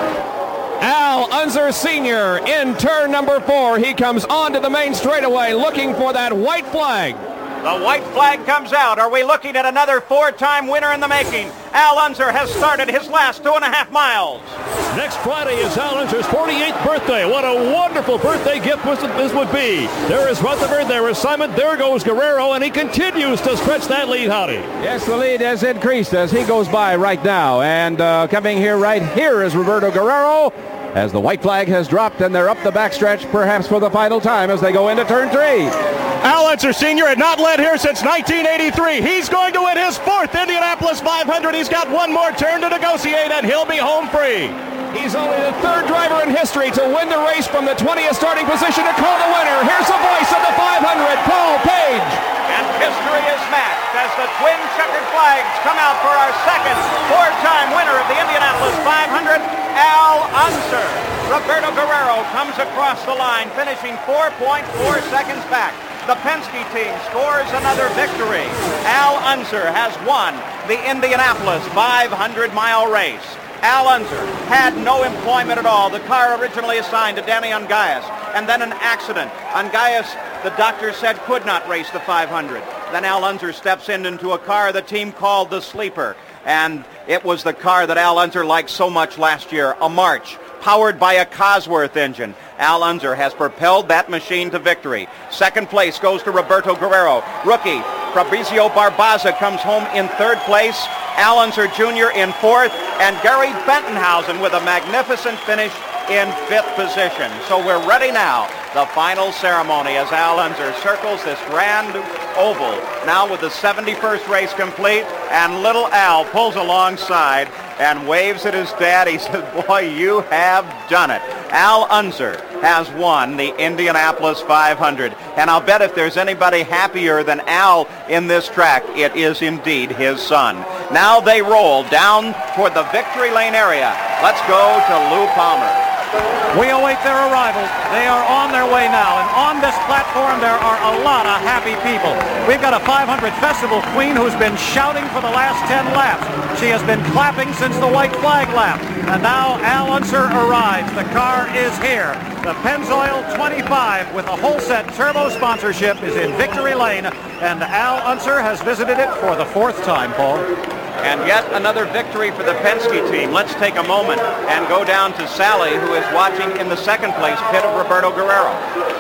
Al Unser Senior in turn number four. He comes onto the main straightaway looking for that white flag. The white flag comes out. Are we looking at another four-time winner in the making? Al Unser has started his last two and a half miles. Next Friday is Al Unser's forty-eighth birthday. What a wonderful birthday gift this would be. There is Rutherford, there is Simon, there goes Guerrero, and he continues to stretch that lead, Howdy. Yes, the lead has increased as he goes by right now. And uh, coming here right here is Roberto Guerrero, as the white flag has dropped and they're up the backstretch, perhaps for the final time as they go into turn three. Al Unser Senior had not led here since nineteen eighty-three. He's going to win his fourth Indianapolis five hundred. He's got one more turn to negotiate, and he'll be home free. He's only the third driver in history to win the race from the twentieth starting position to call the winner. Here's the voice of the five hundred, Paul Page. And history is matched as the twin checkered flags come out for our second four-time winner of the Indianapolis five hundred, Al Unser. Roberto Guerrero comes across the line, finishing four point four seconds back. The Penske team scores another victory. Al Unser has won the Indianapolis five hundred mile race. Al Unser had no employment at all. The car originally assigned to Danny Ungayas, and then an accident. Ungayas, the doctor said, could not race the five hundred. Then Al Unser steps in into a car the team called the Sleeper, and it was the car that Al Unser liked so much last year, a March, powered by a Cosworth engine. Al Unser has propelled that machine to victory. Second place goes to Roberto Guerrero. Rookie Fabrizio Barbaza comes home in third place. Al Unser Junior in fourth, and Gary Bentonhausen with a magnificent finish in fifth position. So we're ready now. The final ceremony as Al Unser circles this grand oval, now with the seventy-first race complete, and little Al pulls alongside and waves at his dad. He says, boy, you have done it. Al Unser has won the Indianapolis five hundred, and I'll bet if there's anybody happier than Al in this track, it is indeed his son. Now they roll down toward the victory lane area. Let's go to Lou Palmer. We await their arrival. They are on their way now, and on this platform there are a lot of happy people. We've got a five hundred Festival Queen who's been shouting for the last ten laps. She has been clapping since the white flag lap, and now Al Unser arrives. The car is here. The Pennzoil twenty-five with a whole set turbo sponsorship is in victory lane, and Al Unser has visited it for the fourth time, Paul. And yet another victory for the Penske team. Let's take a moment and go down to Sally, who is watching in the second place pit of Roberto Guerrero.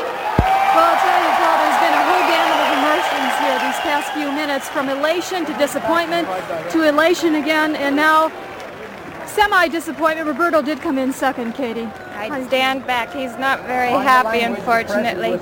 Well, I'll tell you, Paul, there's been a whole gamut of emotions here these past few minutes, from elation to disappointment to elation again, and now semi-disappointment. Roberto did come in second, Katie. I stand back. He's not very happy, unfortunately.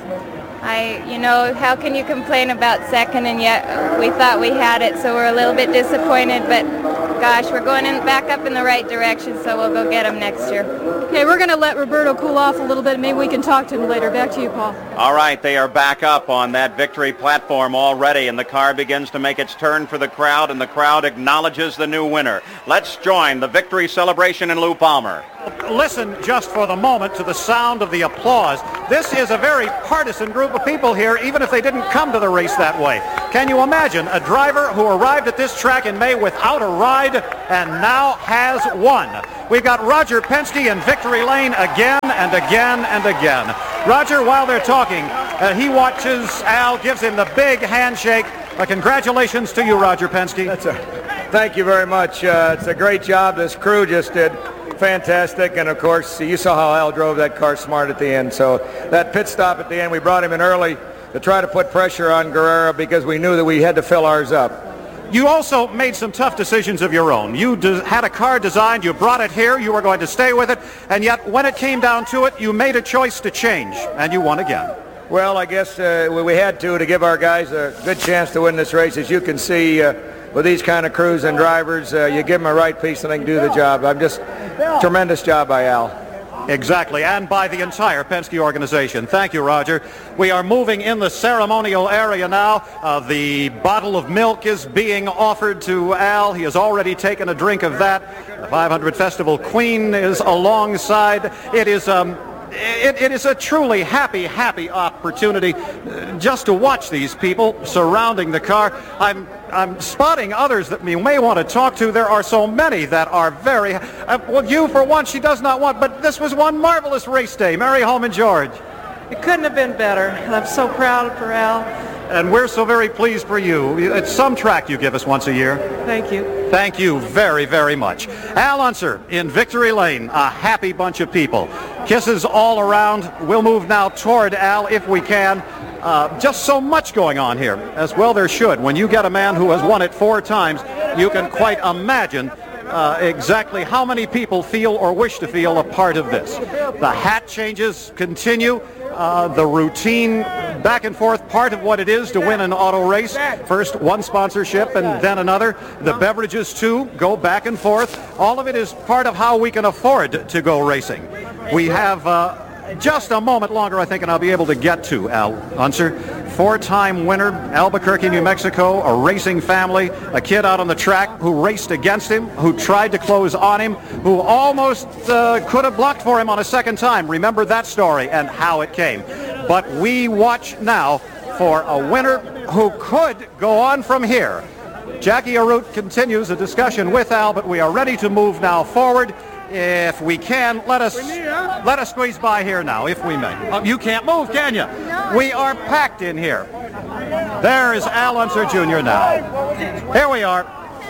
I, you know, how can you complain about second, and yet we thought we had it, so we're a little bit disappointed, but gosh, we're going in, back up in the right direction, so we'll go get him next year. Okay, we're going to let Roberto cool off a little bit, and maybe we can talk to him later. Back to you, Paul. All right, they are back up on that victory platform already, and the car begins to make its turn for the crowd, and the crowd acknowledges the new winner. Let's join the victory celebration in Lou Palmer. Listen just for the moment to the sound of the applause. This is a very partisan group of people here, even if they didn't come to the race that way. Can you imagine a driver who arrived at this track in May without a ride and now has won? We've got Roger Penske in victory lane again and again and again. Roger, while they're talking, uh, he watches Al, gives him the big handshake. Uh, congratulations to you, Roger Penske. That's a, thank you very much. Uh, it's a great job this crew just did. Fantastic, and of course you saw how Al drove that car smart at the end. So that pit stop at the end, we brought him in early to try to put pressure on Guerrero because we knew that we had to fill ours up. You also made some tough decisions of your own. You de- had a car designed, you brought it here, you were going to stay with it, and yet when it came down to it, you made a choice to change, and you won again. Well, I guess uh, we had to to give our guys a good chance to win this race. As you can see, uh, with these kind of crews and drivers, uh, you give them a right piece and they can do the job. I'm just tremendous job by Al. Exactly, and by the entire Penske organization. Thank you, Roger. We are moving in the ceremonial area now. Uh, the bottle of milk is being offered to Al. He has already taken a drink of that. The five hundred Festival Queen is alongside. It is um, It, it is a truly happy, happy opportunity uh, just to watch these people surrounding the car. I'm, I'm spotting others that we may want to talk to. There are so many that are very... Uh, well, you, for one, she does not want, but this was one marvelous race day. Mary Holman George. It couldn't have been better. I'm so proud for Al. And we're so very pleased for you. It's some track you give us once a year. Thank you. Thank you very, very much. Al Unser in victory lane, a happy bunch of people. Kisses all around. We'll move now toward Al if we can. Uh, just so much going on here, as well there should. When you get a man who has won it four times, you can quite imagine Uh, exactly how many people feel or wish to feel a part of this. The hat changes continue. Uh, the routine back and forth, part of what it is to win an auto race. First one sponsorship and then another. The beverages too go back and forth. All of it is part of how we can afford to go racing. We have uh, just a moment longer, I think, and I'll be able to get to Al Unser. Four-time winner, Albuquerque, New Mexico, a racing family, a kid out on the track who raced against him, who tried to close on him, who almost uh, could have blocked for him on a second time. Remember that story and how it came. But we watch now for a winner who could go on from here. Jackie Arute continues a discussion with Al, but we are ready to move now forward. If we can, let us let us squeeze by here now, if we may. Uh, you can't move, can you? We are packed in here. There is Al Unser Junior now. Here we are.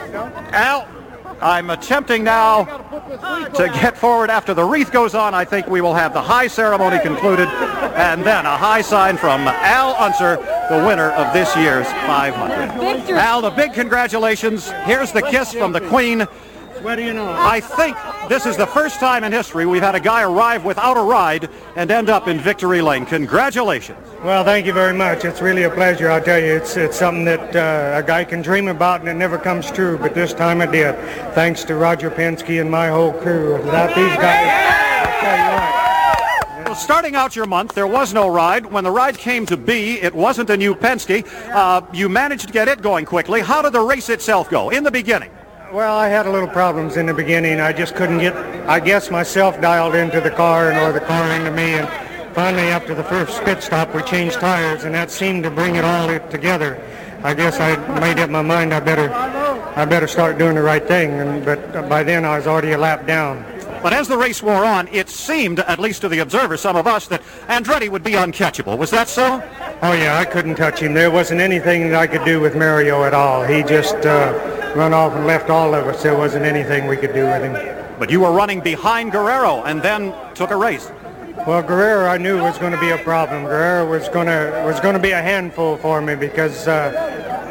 Al, I'm attempting now to get forward. After the wreath goes on, I think we will have the high ceremony concluded, and then a high sign from Al Unser, the winner of this year's five hundred. Al, the big congratulations. Here's the kiss from the Queen. What do you know? I think this is the first time in history we've had a guy arrive without a ride and end up in victory lane. Congratulations. Well, thank you very much. It's really a pleasure. I'll tell you, it's it's something that uh, a guy can dream about and it never comes true, but this time it did. Thanks to Roger Penske and my whole crew. Without these guys, I'll tell you what. Well, starting out your month, there was no ride. When the ride came to be, it wasn't a new Penske. Uh, you managed to get it going quickly. How did the race itself go in the beginning? Well, I had a little problems in the beginning. I just couldn't get, I guess, myself dialed into the car and or the car into me. And finally, after the first pit stop, we changed tires, and that seemed to bring it all together. I guess I made up my mind I better, I better start doing the right thing. And but by then, I was already a lap down. But as the race wore on, it seemed, at least to the observers, some of us, that Andretti would be uncatchable. Was that so? Oh, yeah, I couldn't touch him. There wasn't anything that I could do with Mario at all. He just uh, run off and left all of us. There wasn't anything we could do with him. But you were running behind Guerrero and then took a race. Well, Guerrero I knew was going to be a problem. Guerrero was going to was going to be a handful for me because uh,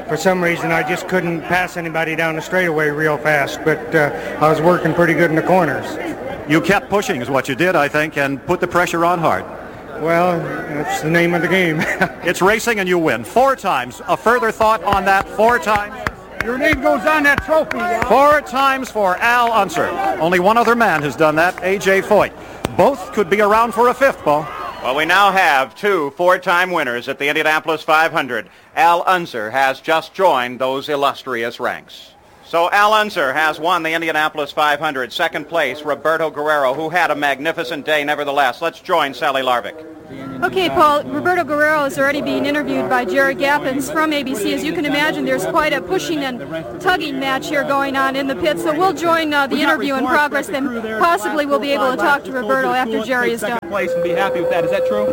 for some reason I just couldn't pass anybody down the straightaway real fast, but uh, I was working pretty good in the corners. You kept pushing is what you did, I think, and put the pressure on hard. Well, that's the name of the game. It's racing and you win. Four times. A further thought on that? Four times? Your name goes on that trophy. Four times for Al Unser. Only one other man has done that, A J Foyt. Both could be around for a fifth, Paul. Well, we now have two four-time winners at the Indianapolis five hundred. Al Unser has just joined those illustrious ranks. So Al Unser has won the Indianapolis five hundred. Second place, Roberto Guerrero, who had a magnificent day nevertheless. Let's join Sally Larvik. Okay, Paul, Roberto Guerrero is already being interviewed by Jerry Gappens from A B C. As you can imagine, there's quite a pushing and tugging match here going on in the pit. So we'll join uh, the interview in progress, then possibly we'll be able to talk to Roberto after Jerry is done. Place and be happy with that. Is that true?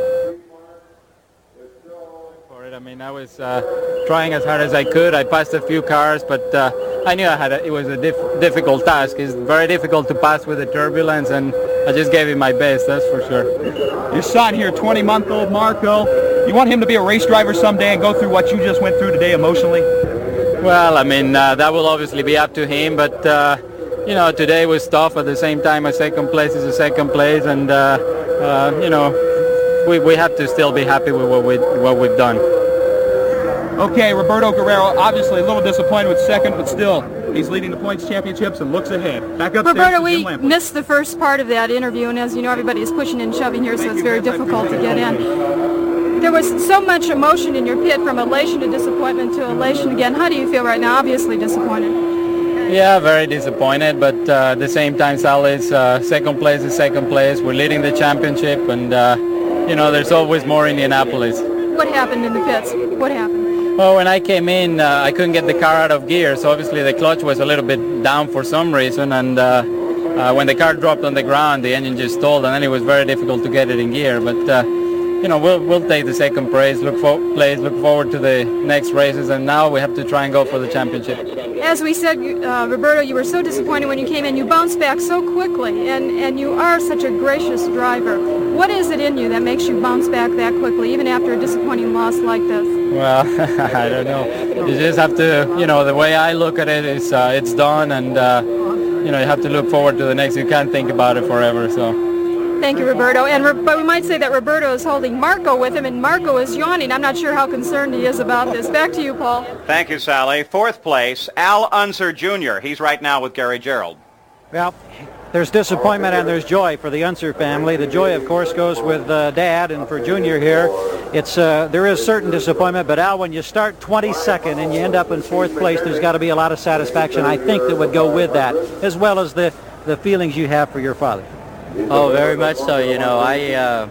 I mean, I was uh, trying as hard as I could. I passed a few cars, but uh, I knew I had a, it was a diff difficult task. It's very difficult to pass with the turbulence, and I just gave it my best, that's for sure. Your son here, twenty-month-old Marco, you want him to be a race driver someday and go through what you just went through today emotionally? Well, I mean, uh, that will obviously be up to him, but, uh, you know, today was tough. At the same time, a second place is a second place, and, uh, uh, you know, we, we have to still be happy with what, we, what we've done. Okay, Roberto Guerrero, obviously a little disappointed with second, but still, he's leading the points championships and looks ahead. Back up Roberto, we missed the first part of that interview, and as you know, everybody is pushing and shoving here, so it's very difficult to get in. There was so much emotion in your pit, from elation to disappointment to elation again. How do you feel right now? Obviously disappointed. Yeah, very disappointed, but uh, at the same time, Sal, is uh, second place is second place. We're leading the championship, and, uh, you know, there's always more in Indianapolis. What happened in the pits? What happened? Well, when I came in, uh, I couldn't get the car out of gear, so obviously the clutch was a little bit down for some reason, and uh, uh, when the car dropped on the ground, the engine just stalled, and then it was very difficult to get it in gear. But uh, you know, we'll we'll take the second place, look for place, look forward to the next races, and now we have to try and go for the championship. As we said, uh, Roberto, you were so disappointed when you came in. You bounced back so quickly, and and you are such a gracious driver. What is it in you that makes you bounce back that quickly, even after a disappointing loss like this? Well, I don't know. You just have to, you know, the way I look at it is uh, it's done, and uh, you know, you have to look forward to the next. You can't think about it forever. So. Thank you, Roberto. And but we might say that Roberto is holding Marco with him, and Marco is yawning. I'm not sure how concerned he is about this. Back to you, Paul. Thank you, Sally. Fourth place, Al Unser Junior He's right now with Gary Gerould. Well, there's disappointment and there's joy for the Unser family. The joy, of course, goes with uh, Dad, and for Junior here, it's uh, there is certain disappointment. But Al, when you start twenty-second and you end up in fourth place, there's got to be a lot of satisfaction, I think, that would go with that, as well as the the feelings you have for your father. Oh, very much so. You know, I uh,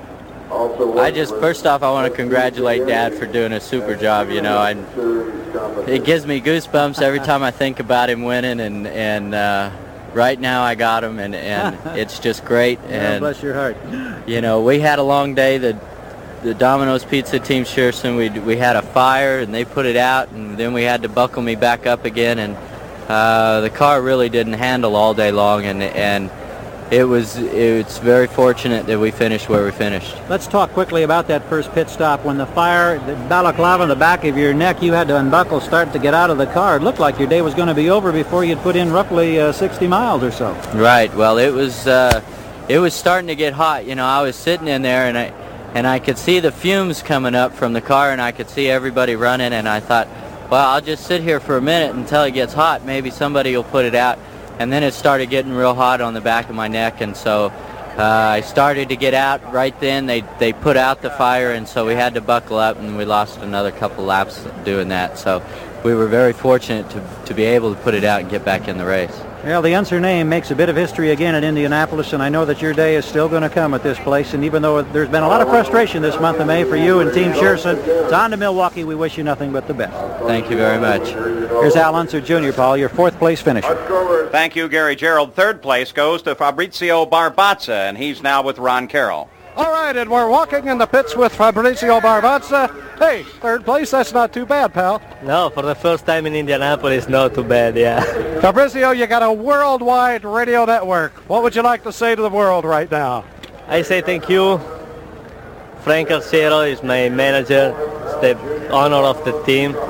I just, first off, I want to congratulate Dad for doing a super job. You know, and it gives me goosebumps every time I think about him winning, and and uh, right now I got him, and and it's just great. And oh, bless your heart. You know, we had a long day. The the Domino's Pizza Team Shearson, we we had a fire, and they put it out, and then we had to buckle me back up again, and uh, the car really didn't handle all day long, and and. It was, it's very fortunate that we finished where we finished. Let's talk quickly about that first pit stop. When the fire, the balaclava on the back of your neck, you had to unbuckle, start to get out of the car. It looked like your day was going to be over before you'd put in roughly uh, sixty miles or so. Right. Well, it was, uh, it was starting to get hot. You know, I was sitting in there, and I, and I could see the fumes coming up from the car, and I could see everybody running, and I thought, well, I'll just sit here for a minute until it gets hot. Maybe somebody will put it out. And then it started getting real hot on the back of my neck, and so uh, I started to get out right then. They they put out the fire, and so we had to buckle up, and we lost another couple laps doing that. So we were very fortunate to, to be able to put it out and get back in the race. Well, the Unser name makes a bit of history again at Indianapolis, and I know that your day is still going to come at this place. And even though there's been a lot of frustration this month of May for you and Team Shearson, it's on to Milwaukee. We wish you nothing but the best. Thank you very much. Here's Al Unser Junior, Paul, your fourth place finisher. Thank you, Gary Gerould. Third place goes to Fabrizio Barbazza, and he's now with Ron Carroll. All right, and we're walking in the pits with Fabrizio Barbazza. Hey, third place, that's not too bad, pal. No, for the first time in Indianapolis, not too bad, yeah. Fabrizio, you got a worldwide radio network. What would you like to say to the world right now? I say thank you. Frank Arcero is my manager. It's the honor of the team.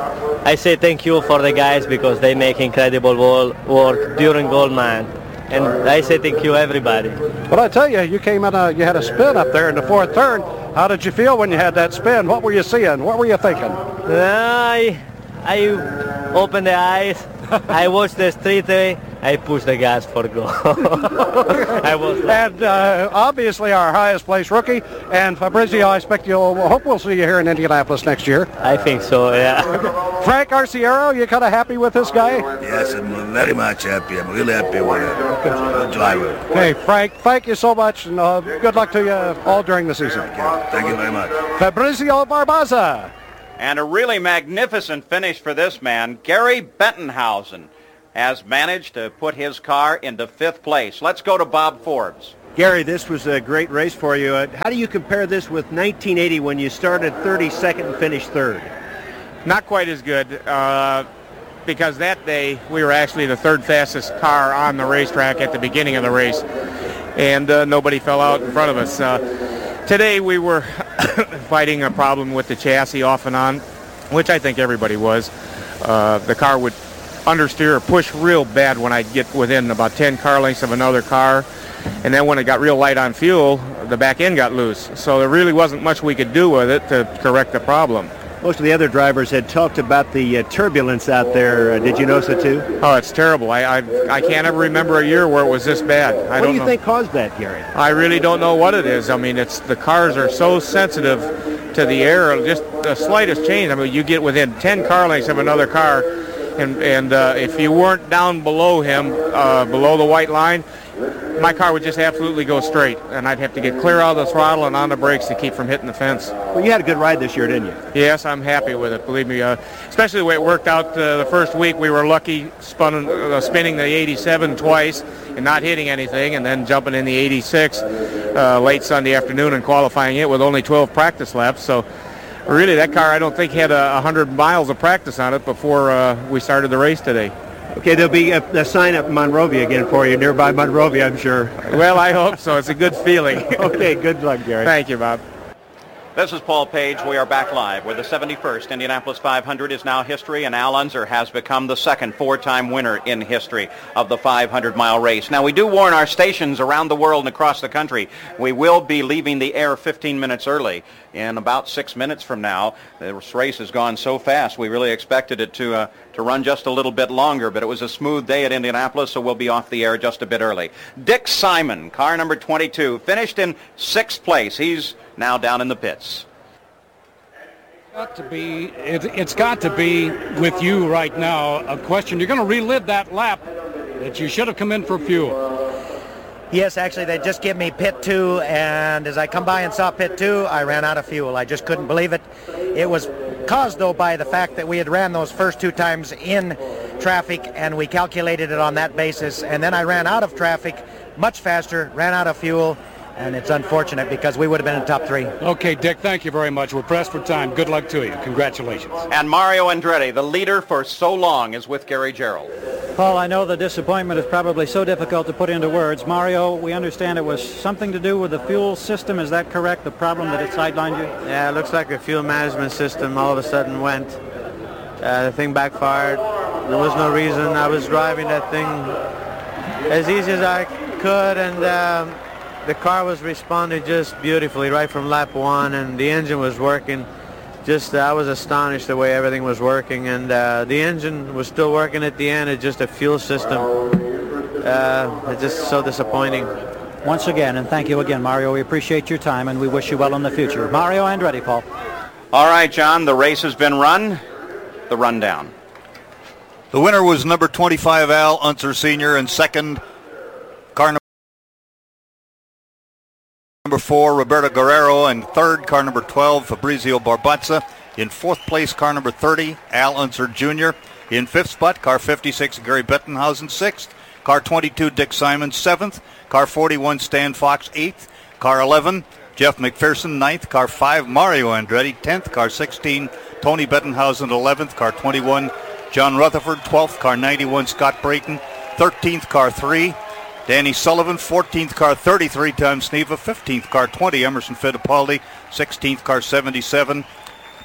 I say thank you for the guys because they make incredible work during Goldman. And I say thank you, everybody. Well, I tell you, you came in, a, you had a spin up there in the fourth turn. How did you feel when you had that spin? What were you seeing? What were you thinking? I, I opened the eyes. I watched the street. I pushed the gas for go. I was. And uh, obviously our highest place rookie, and Fabrizio, I expect you'll, hope we'll see you here in Indianapolis next year. I think so, yeah. Frank Arciero, you kind of happy with this guy? Yes, I'm very much happy. I'm really happy with it. Good driver. Okay, Frank, thank you so much, and uh, good luck to you all during the season. Thank you, thank you very much. Fabrizio Barbaza. And a really magnificent finish for this man. Gary Bettenhausen has managed to put his car into fifth place. Let's go to Bob Forbes. Gary, this was a great race for you. Uh, how do you compare this with nineteen eighty when you started thirty-second and finished third? Not quite as good uh, because that day we were actually the third fastest car on the racetrack at the beginning of the race, and uh, nobody fell out in front of us. Uh, today we were fighting a problem with the chassis off and on, which I think everybody was. Uh, the car would understeer or push real bad when I'd get within about ten car lengths of another car, and then when it got real light on fuel, the back end got loose. So there really wasn't much we could do with it to correct the problem. Most of the other drivers had talked about the uh, turbulence out there. Uh, did you notice it too? Oh, it's terrible. I, I I can't ever remember a year where it was this bad. I what don't do you know. think caused that, Gary? I really don't know what it is. I mean, it's the cars are so sensitive to the air. Just the slightest change. I mean, you get within ten car lengths of another car, and and uh, if you weren't down below him, uh, below the white line, my car would just absolutely go straight, and I'd have to get clear out of the throttle and on the brakes to keep from hitting the fence. Well, you had a good ride this year, didn't you? Yes, I'm happy with it, believe me. Uh, especially the way it worked out uh, the first week. We were lucky spun, uh, spinning the eighty-seven twice and not hitting anything, and then jumping in the eighty-six uh, late Sunday afternoon and qualifying it with only twelve practice laps. So really, that car, I don't think, had a one hundred miles of practice on it before uh, we started the race today. Okay, there'll be a, a sign up Monrovia again for you, nearby Monrovia, I'm sure. Well, I hope so. It's a good feeling. Okay, good luck, Gary. Thank you, Bob. This is Paul Page. We are back live where the seventy-first Indianapolis five hundred is now history, and Al Unser has become the second four-time winner in history of the five hundred mile race. Now, we do warn our stations around the world and across the country, we will be leaving the air fifteen minutes early. In about six minutes from now, this race has gone so fast, we really expected it to uh, to run just a little bit longer, but it was a smooth day at Indianapolis, so we'll be off the air just a bit early. Dick Simon, car number twenty-two, finished in sixth place. He's now down in the pits. Got to be, it, it's got to be with you right now a question. You're going to relive that lap that you should have come in for fuel. Yes, actually, they just gave me pit two, and as I come by and saw pit two, I ran out of fuel. I just couldn't believe it. It was caused, though, by the fact that we had ran those first two times in traffic, and we calculated it on that basis, and then I ran out of traffic much faster, ran out of fuel, and it's unfortunate because we would have been in top three. Okay, Dick, thank you very much. We're pressed for time. Good luck to you. Congratulations. And Mario Andretti, the leader for so long, is with Gary Gerould. Paul, I know the disappointment is probably so difficult to put into words. Mario, we understand it was something to do with the fuel system. Is that correct, the problem that it sidelined you? Yeah, it looks like the fuel management system all of a sudden went. Uh, the thing backfired. There was no reason. I was driving that thing as easy as I could, and um, the car was responding just beautifully right from lap one, and the engine was working. Just, uh, I was astonished the way everything was working, and uh, the engine was still working at the end. It's just a fuel system. Uh, it's just so disappointing. Once again, and thank you again, Mario. We appreciate your time, and we wish you well in the future. Mario Andretti, Paul. All right, John, the race has been run. The rundown. The winner was number twenty-five, Al Unser Senior, and second, car number Number four, Roberto Guerrero, and third, car number twelve, Fabrizio Barbaza. In fourth place, car number thirty, Al Unser Junior In fifth spot, car fifty-six, Gary Bettenhausen. Sixth, car twenty-two, Dick Simon. Seventh, car forty-one, Stan Fox. Eighth, car eleven, Jeff McPherson. Ninth, car five, Mario Andretti. Tenth, car sixteen, Tony Bettenhausen. Eleventh, car twenty-one, John Rutherford. Twelfth, car ninety-one, Scott Brayton. Thirteenth, car three, Danny Sullivan. Fourteenth, car thirty-three, Tom Sneva. Fifteenth, car twenty, Emerson Fittipaldi. Sixteenth, car seventy-seven,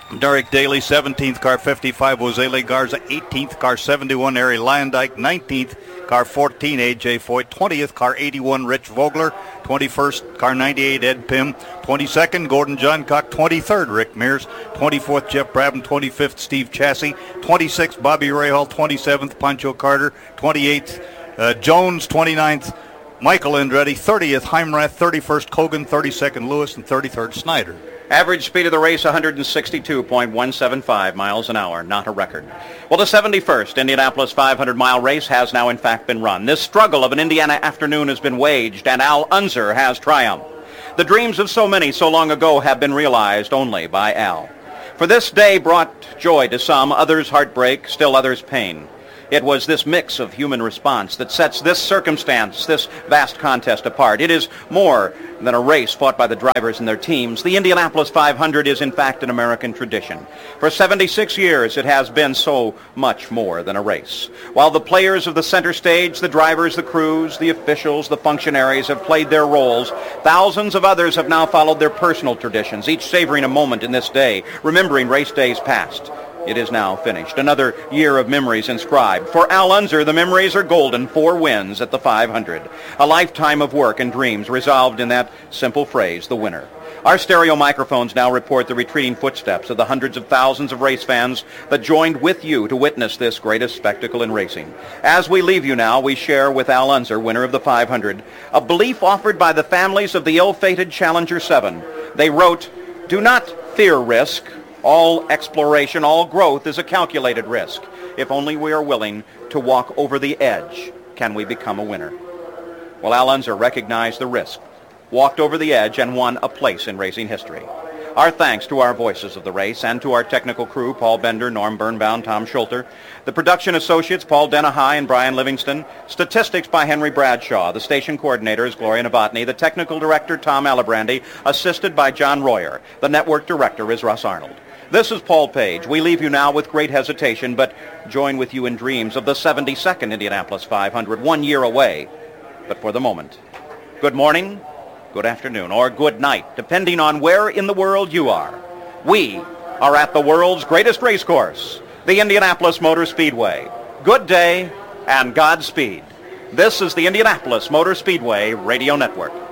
Derek Daly, seventeenth, car fifty-five, Jose Le Garza, eighteenth, car seventy-one, Ari Landike, nineteenth, car fourteen, A J Foyt, twentieth, car eighty-one, Rich Vogler, twenty-first, car ninety-eight, Ed Pym, twenty-second, Gordon Johncock, twenty-third, Rick Mears, twenty-fourth, Jeff Brabham, twenty-fifth, Steve Chassis, twenty-sixth, Bobby Rahal, twenty-seventh, Pancho Carter, twenty-eighth, uh, Jones, twenty-ninth, Michael Andretti, thirtieth, Heimrath, thirty-first, Kogan, thirty-second, Lewis, and thirty-third, Snyder. Average speed of the race, one sixty-two point one seven five miles an hour, not a record. Well, the seventy-first Indianapolis five hundred mile race has now in fact been run. This struggle of an Indiana afternoon has been waged, and Al Unser has triumphed. The dreams of so many so long ago have been realized only by Al. For this day brought joy to some, others heartbreak, still others pain. It was this mix of human response that sets this circumstance, this vast contest apart. It is more than a race fought by the drivers and their teams. The Indianapolis five hundred is in fact an American tradition. For seventy-six years it has been so much more than a race. While the players of the center stage, the drivers, the crews, the officials, the functionaries have played their roles, thousands of others have now followed their personal traditions, each savoring a moment in this day, remembering race days past. It is now finished. Another year of memories inscribed. For Al Unser, the memories are golden. Four wins at the five hundred. A lifetime of work and dreams resolved in that simple phrase, the winner. Our stereo microphones now report the retreating footsteps of the hundreds of thousands of race fans that joined with you to witness this greatest spectacle in racing. As we leave you now, we share with Al Unser, winner of the five hundred, a belief offered by the families of the ill-fated Challenger seven. They wrote, "Do not fear risk. All exploration, all growth is a calculated risk. If only we are willing to walk over the edge, can we become a winner?" Well, Al Unser recognized the risk, walked over the edge, and won a place in racing history. Our thanks to our voices of the race and to our technical crew, Paul Bender, Norm Birnbaum, Tom Schulter, the production associates, Paul Denahai and Brian Livingston, statistics by Henry Bradshaw, the station coordinators, Gloria Novotny, the technical director, Tom Alabrandy, assisted by John Royer. The network director is Russ Arnold. This is Paul Page. We leave you now with great hesitation, but join with you in dreams of the seventy-second Indianapolis five hundred, one year away. But for the moment, good morning, good afternoon, or good night, depending on where in the world you are. We are at the world's greatest race course, the Indianapolis Motor Speedway. Good day and Godspeed. This is the Indianapolis Motor Speedway Radio Network.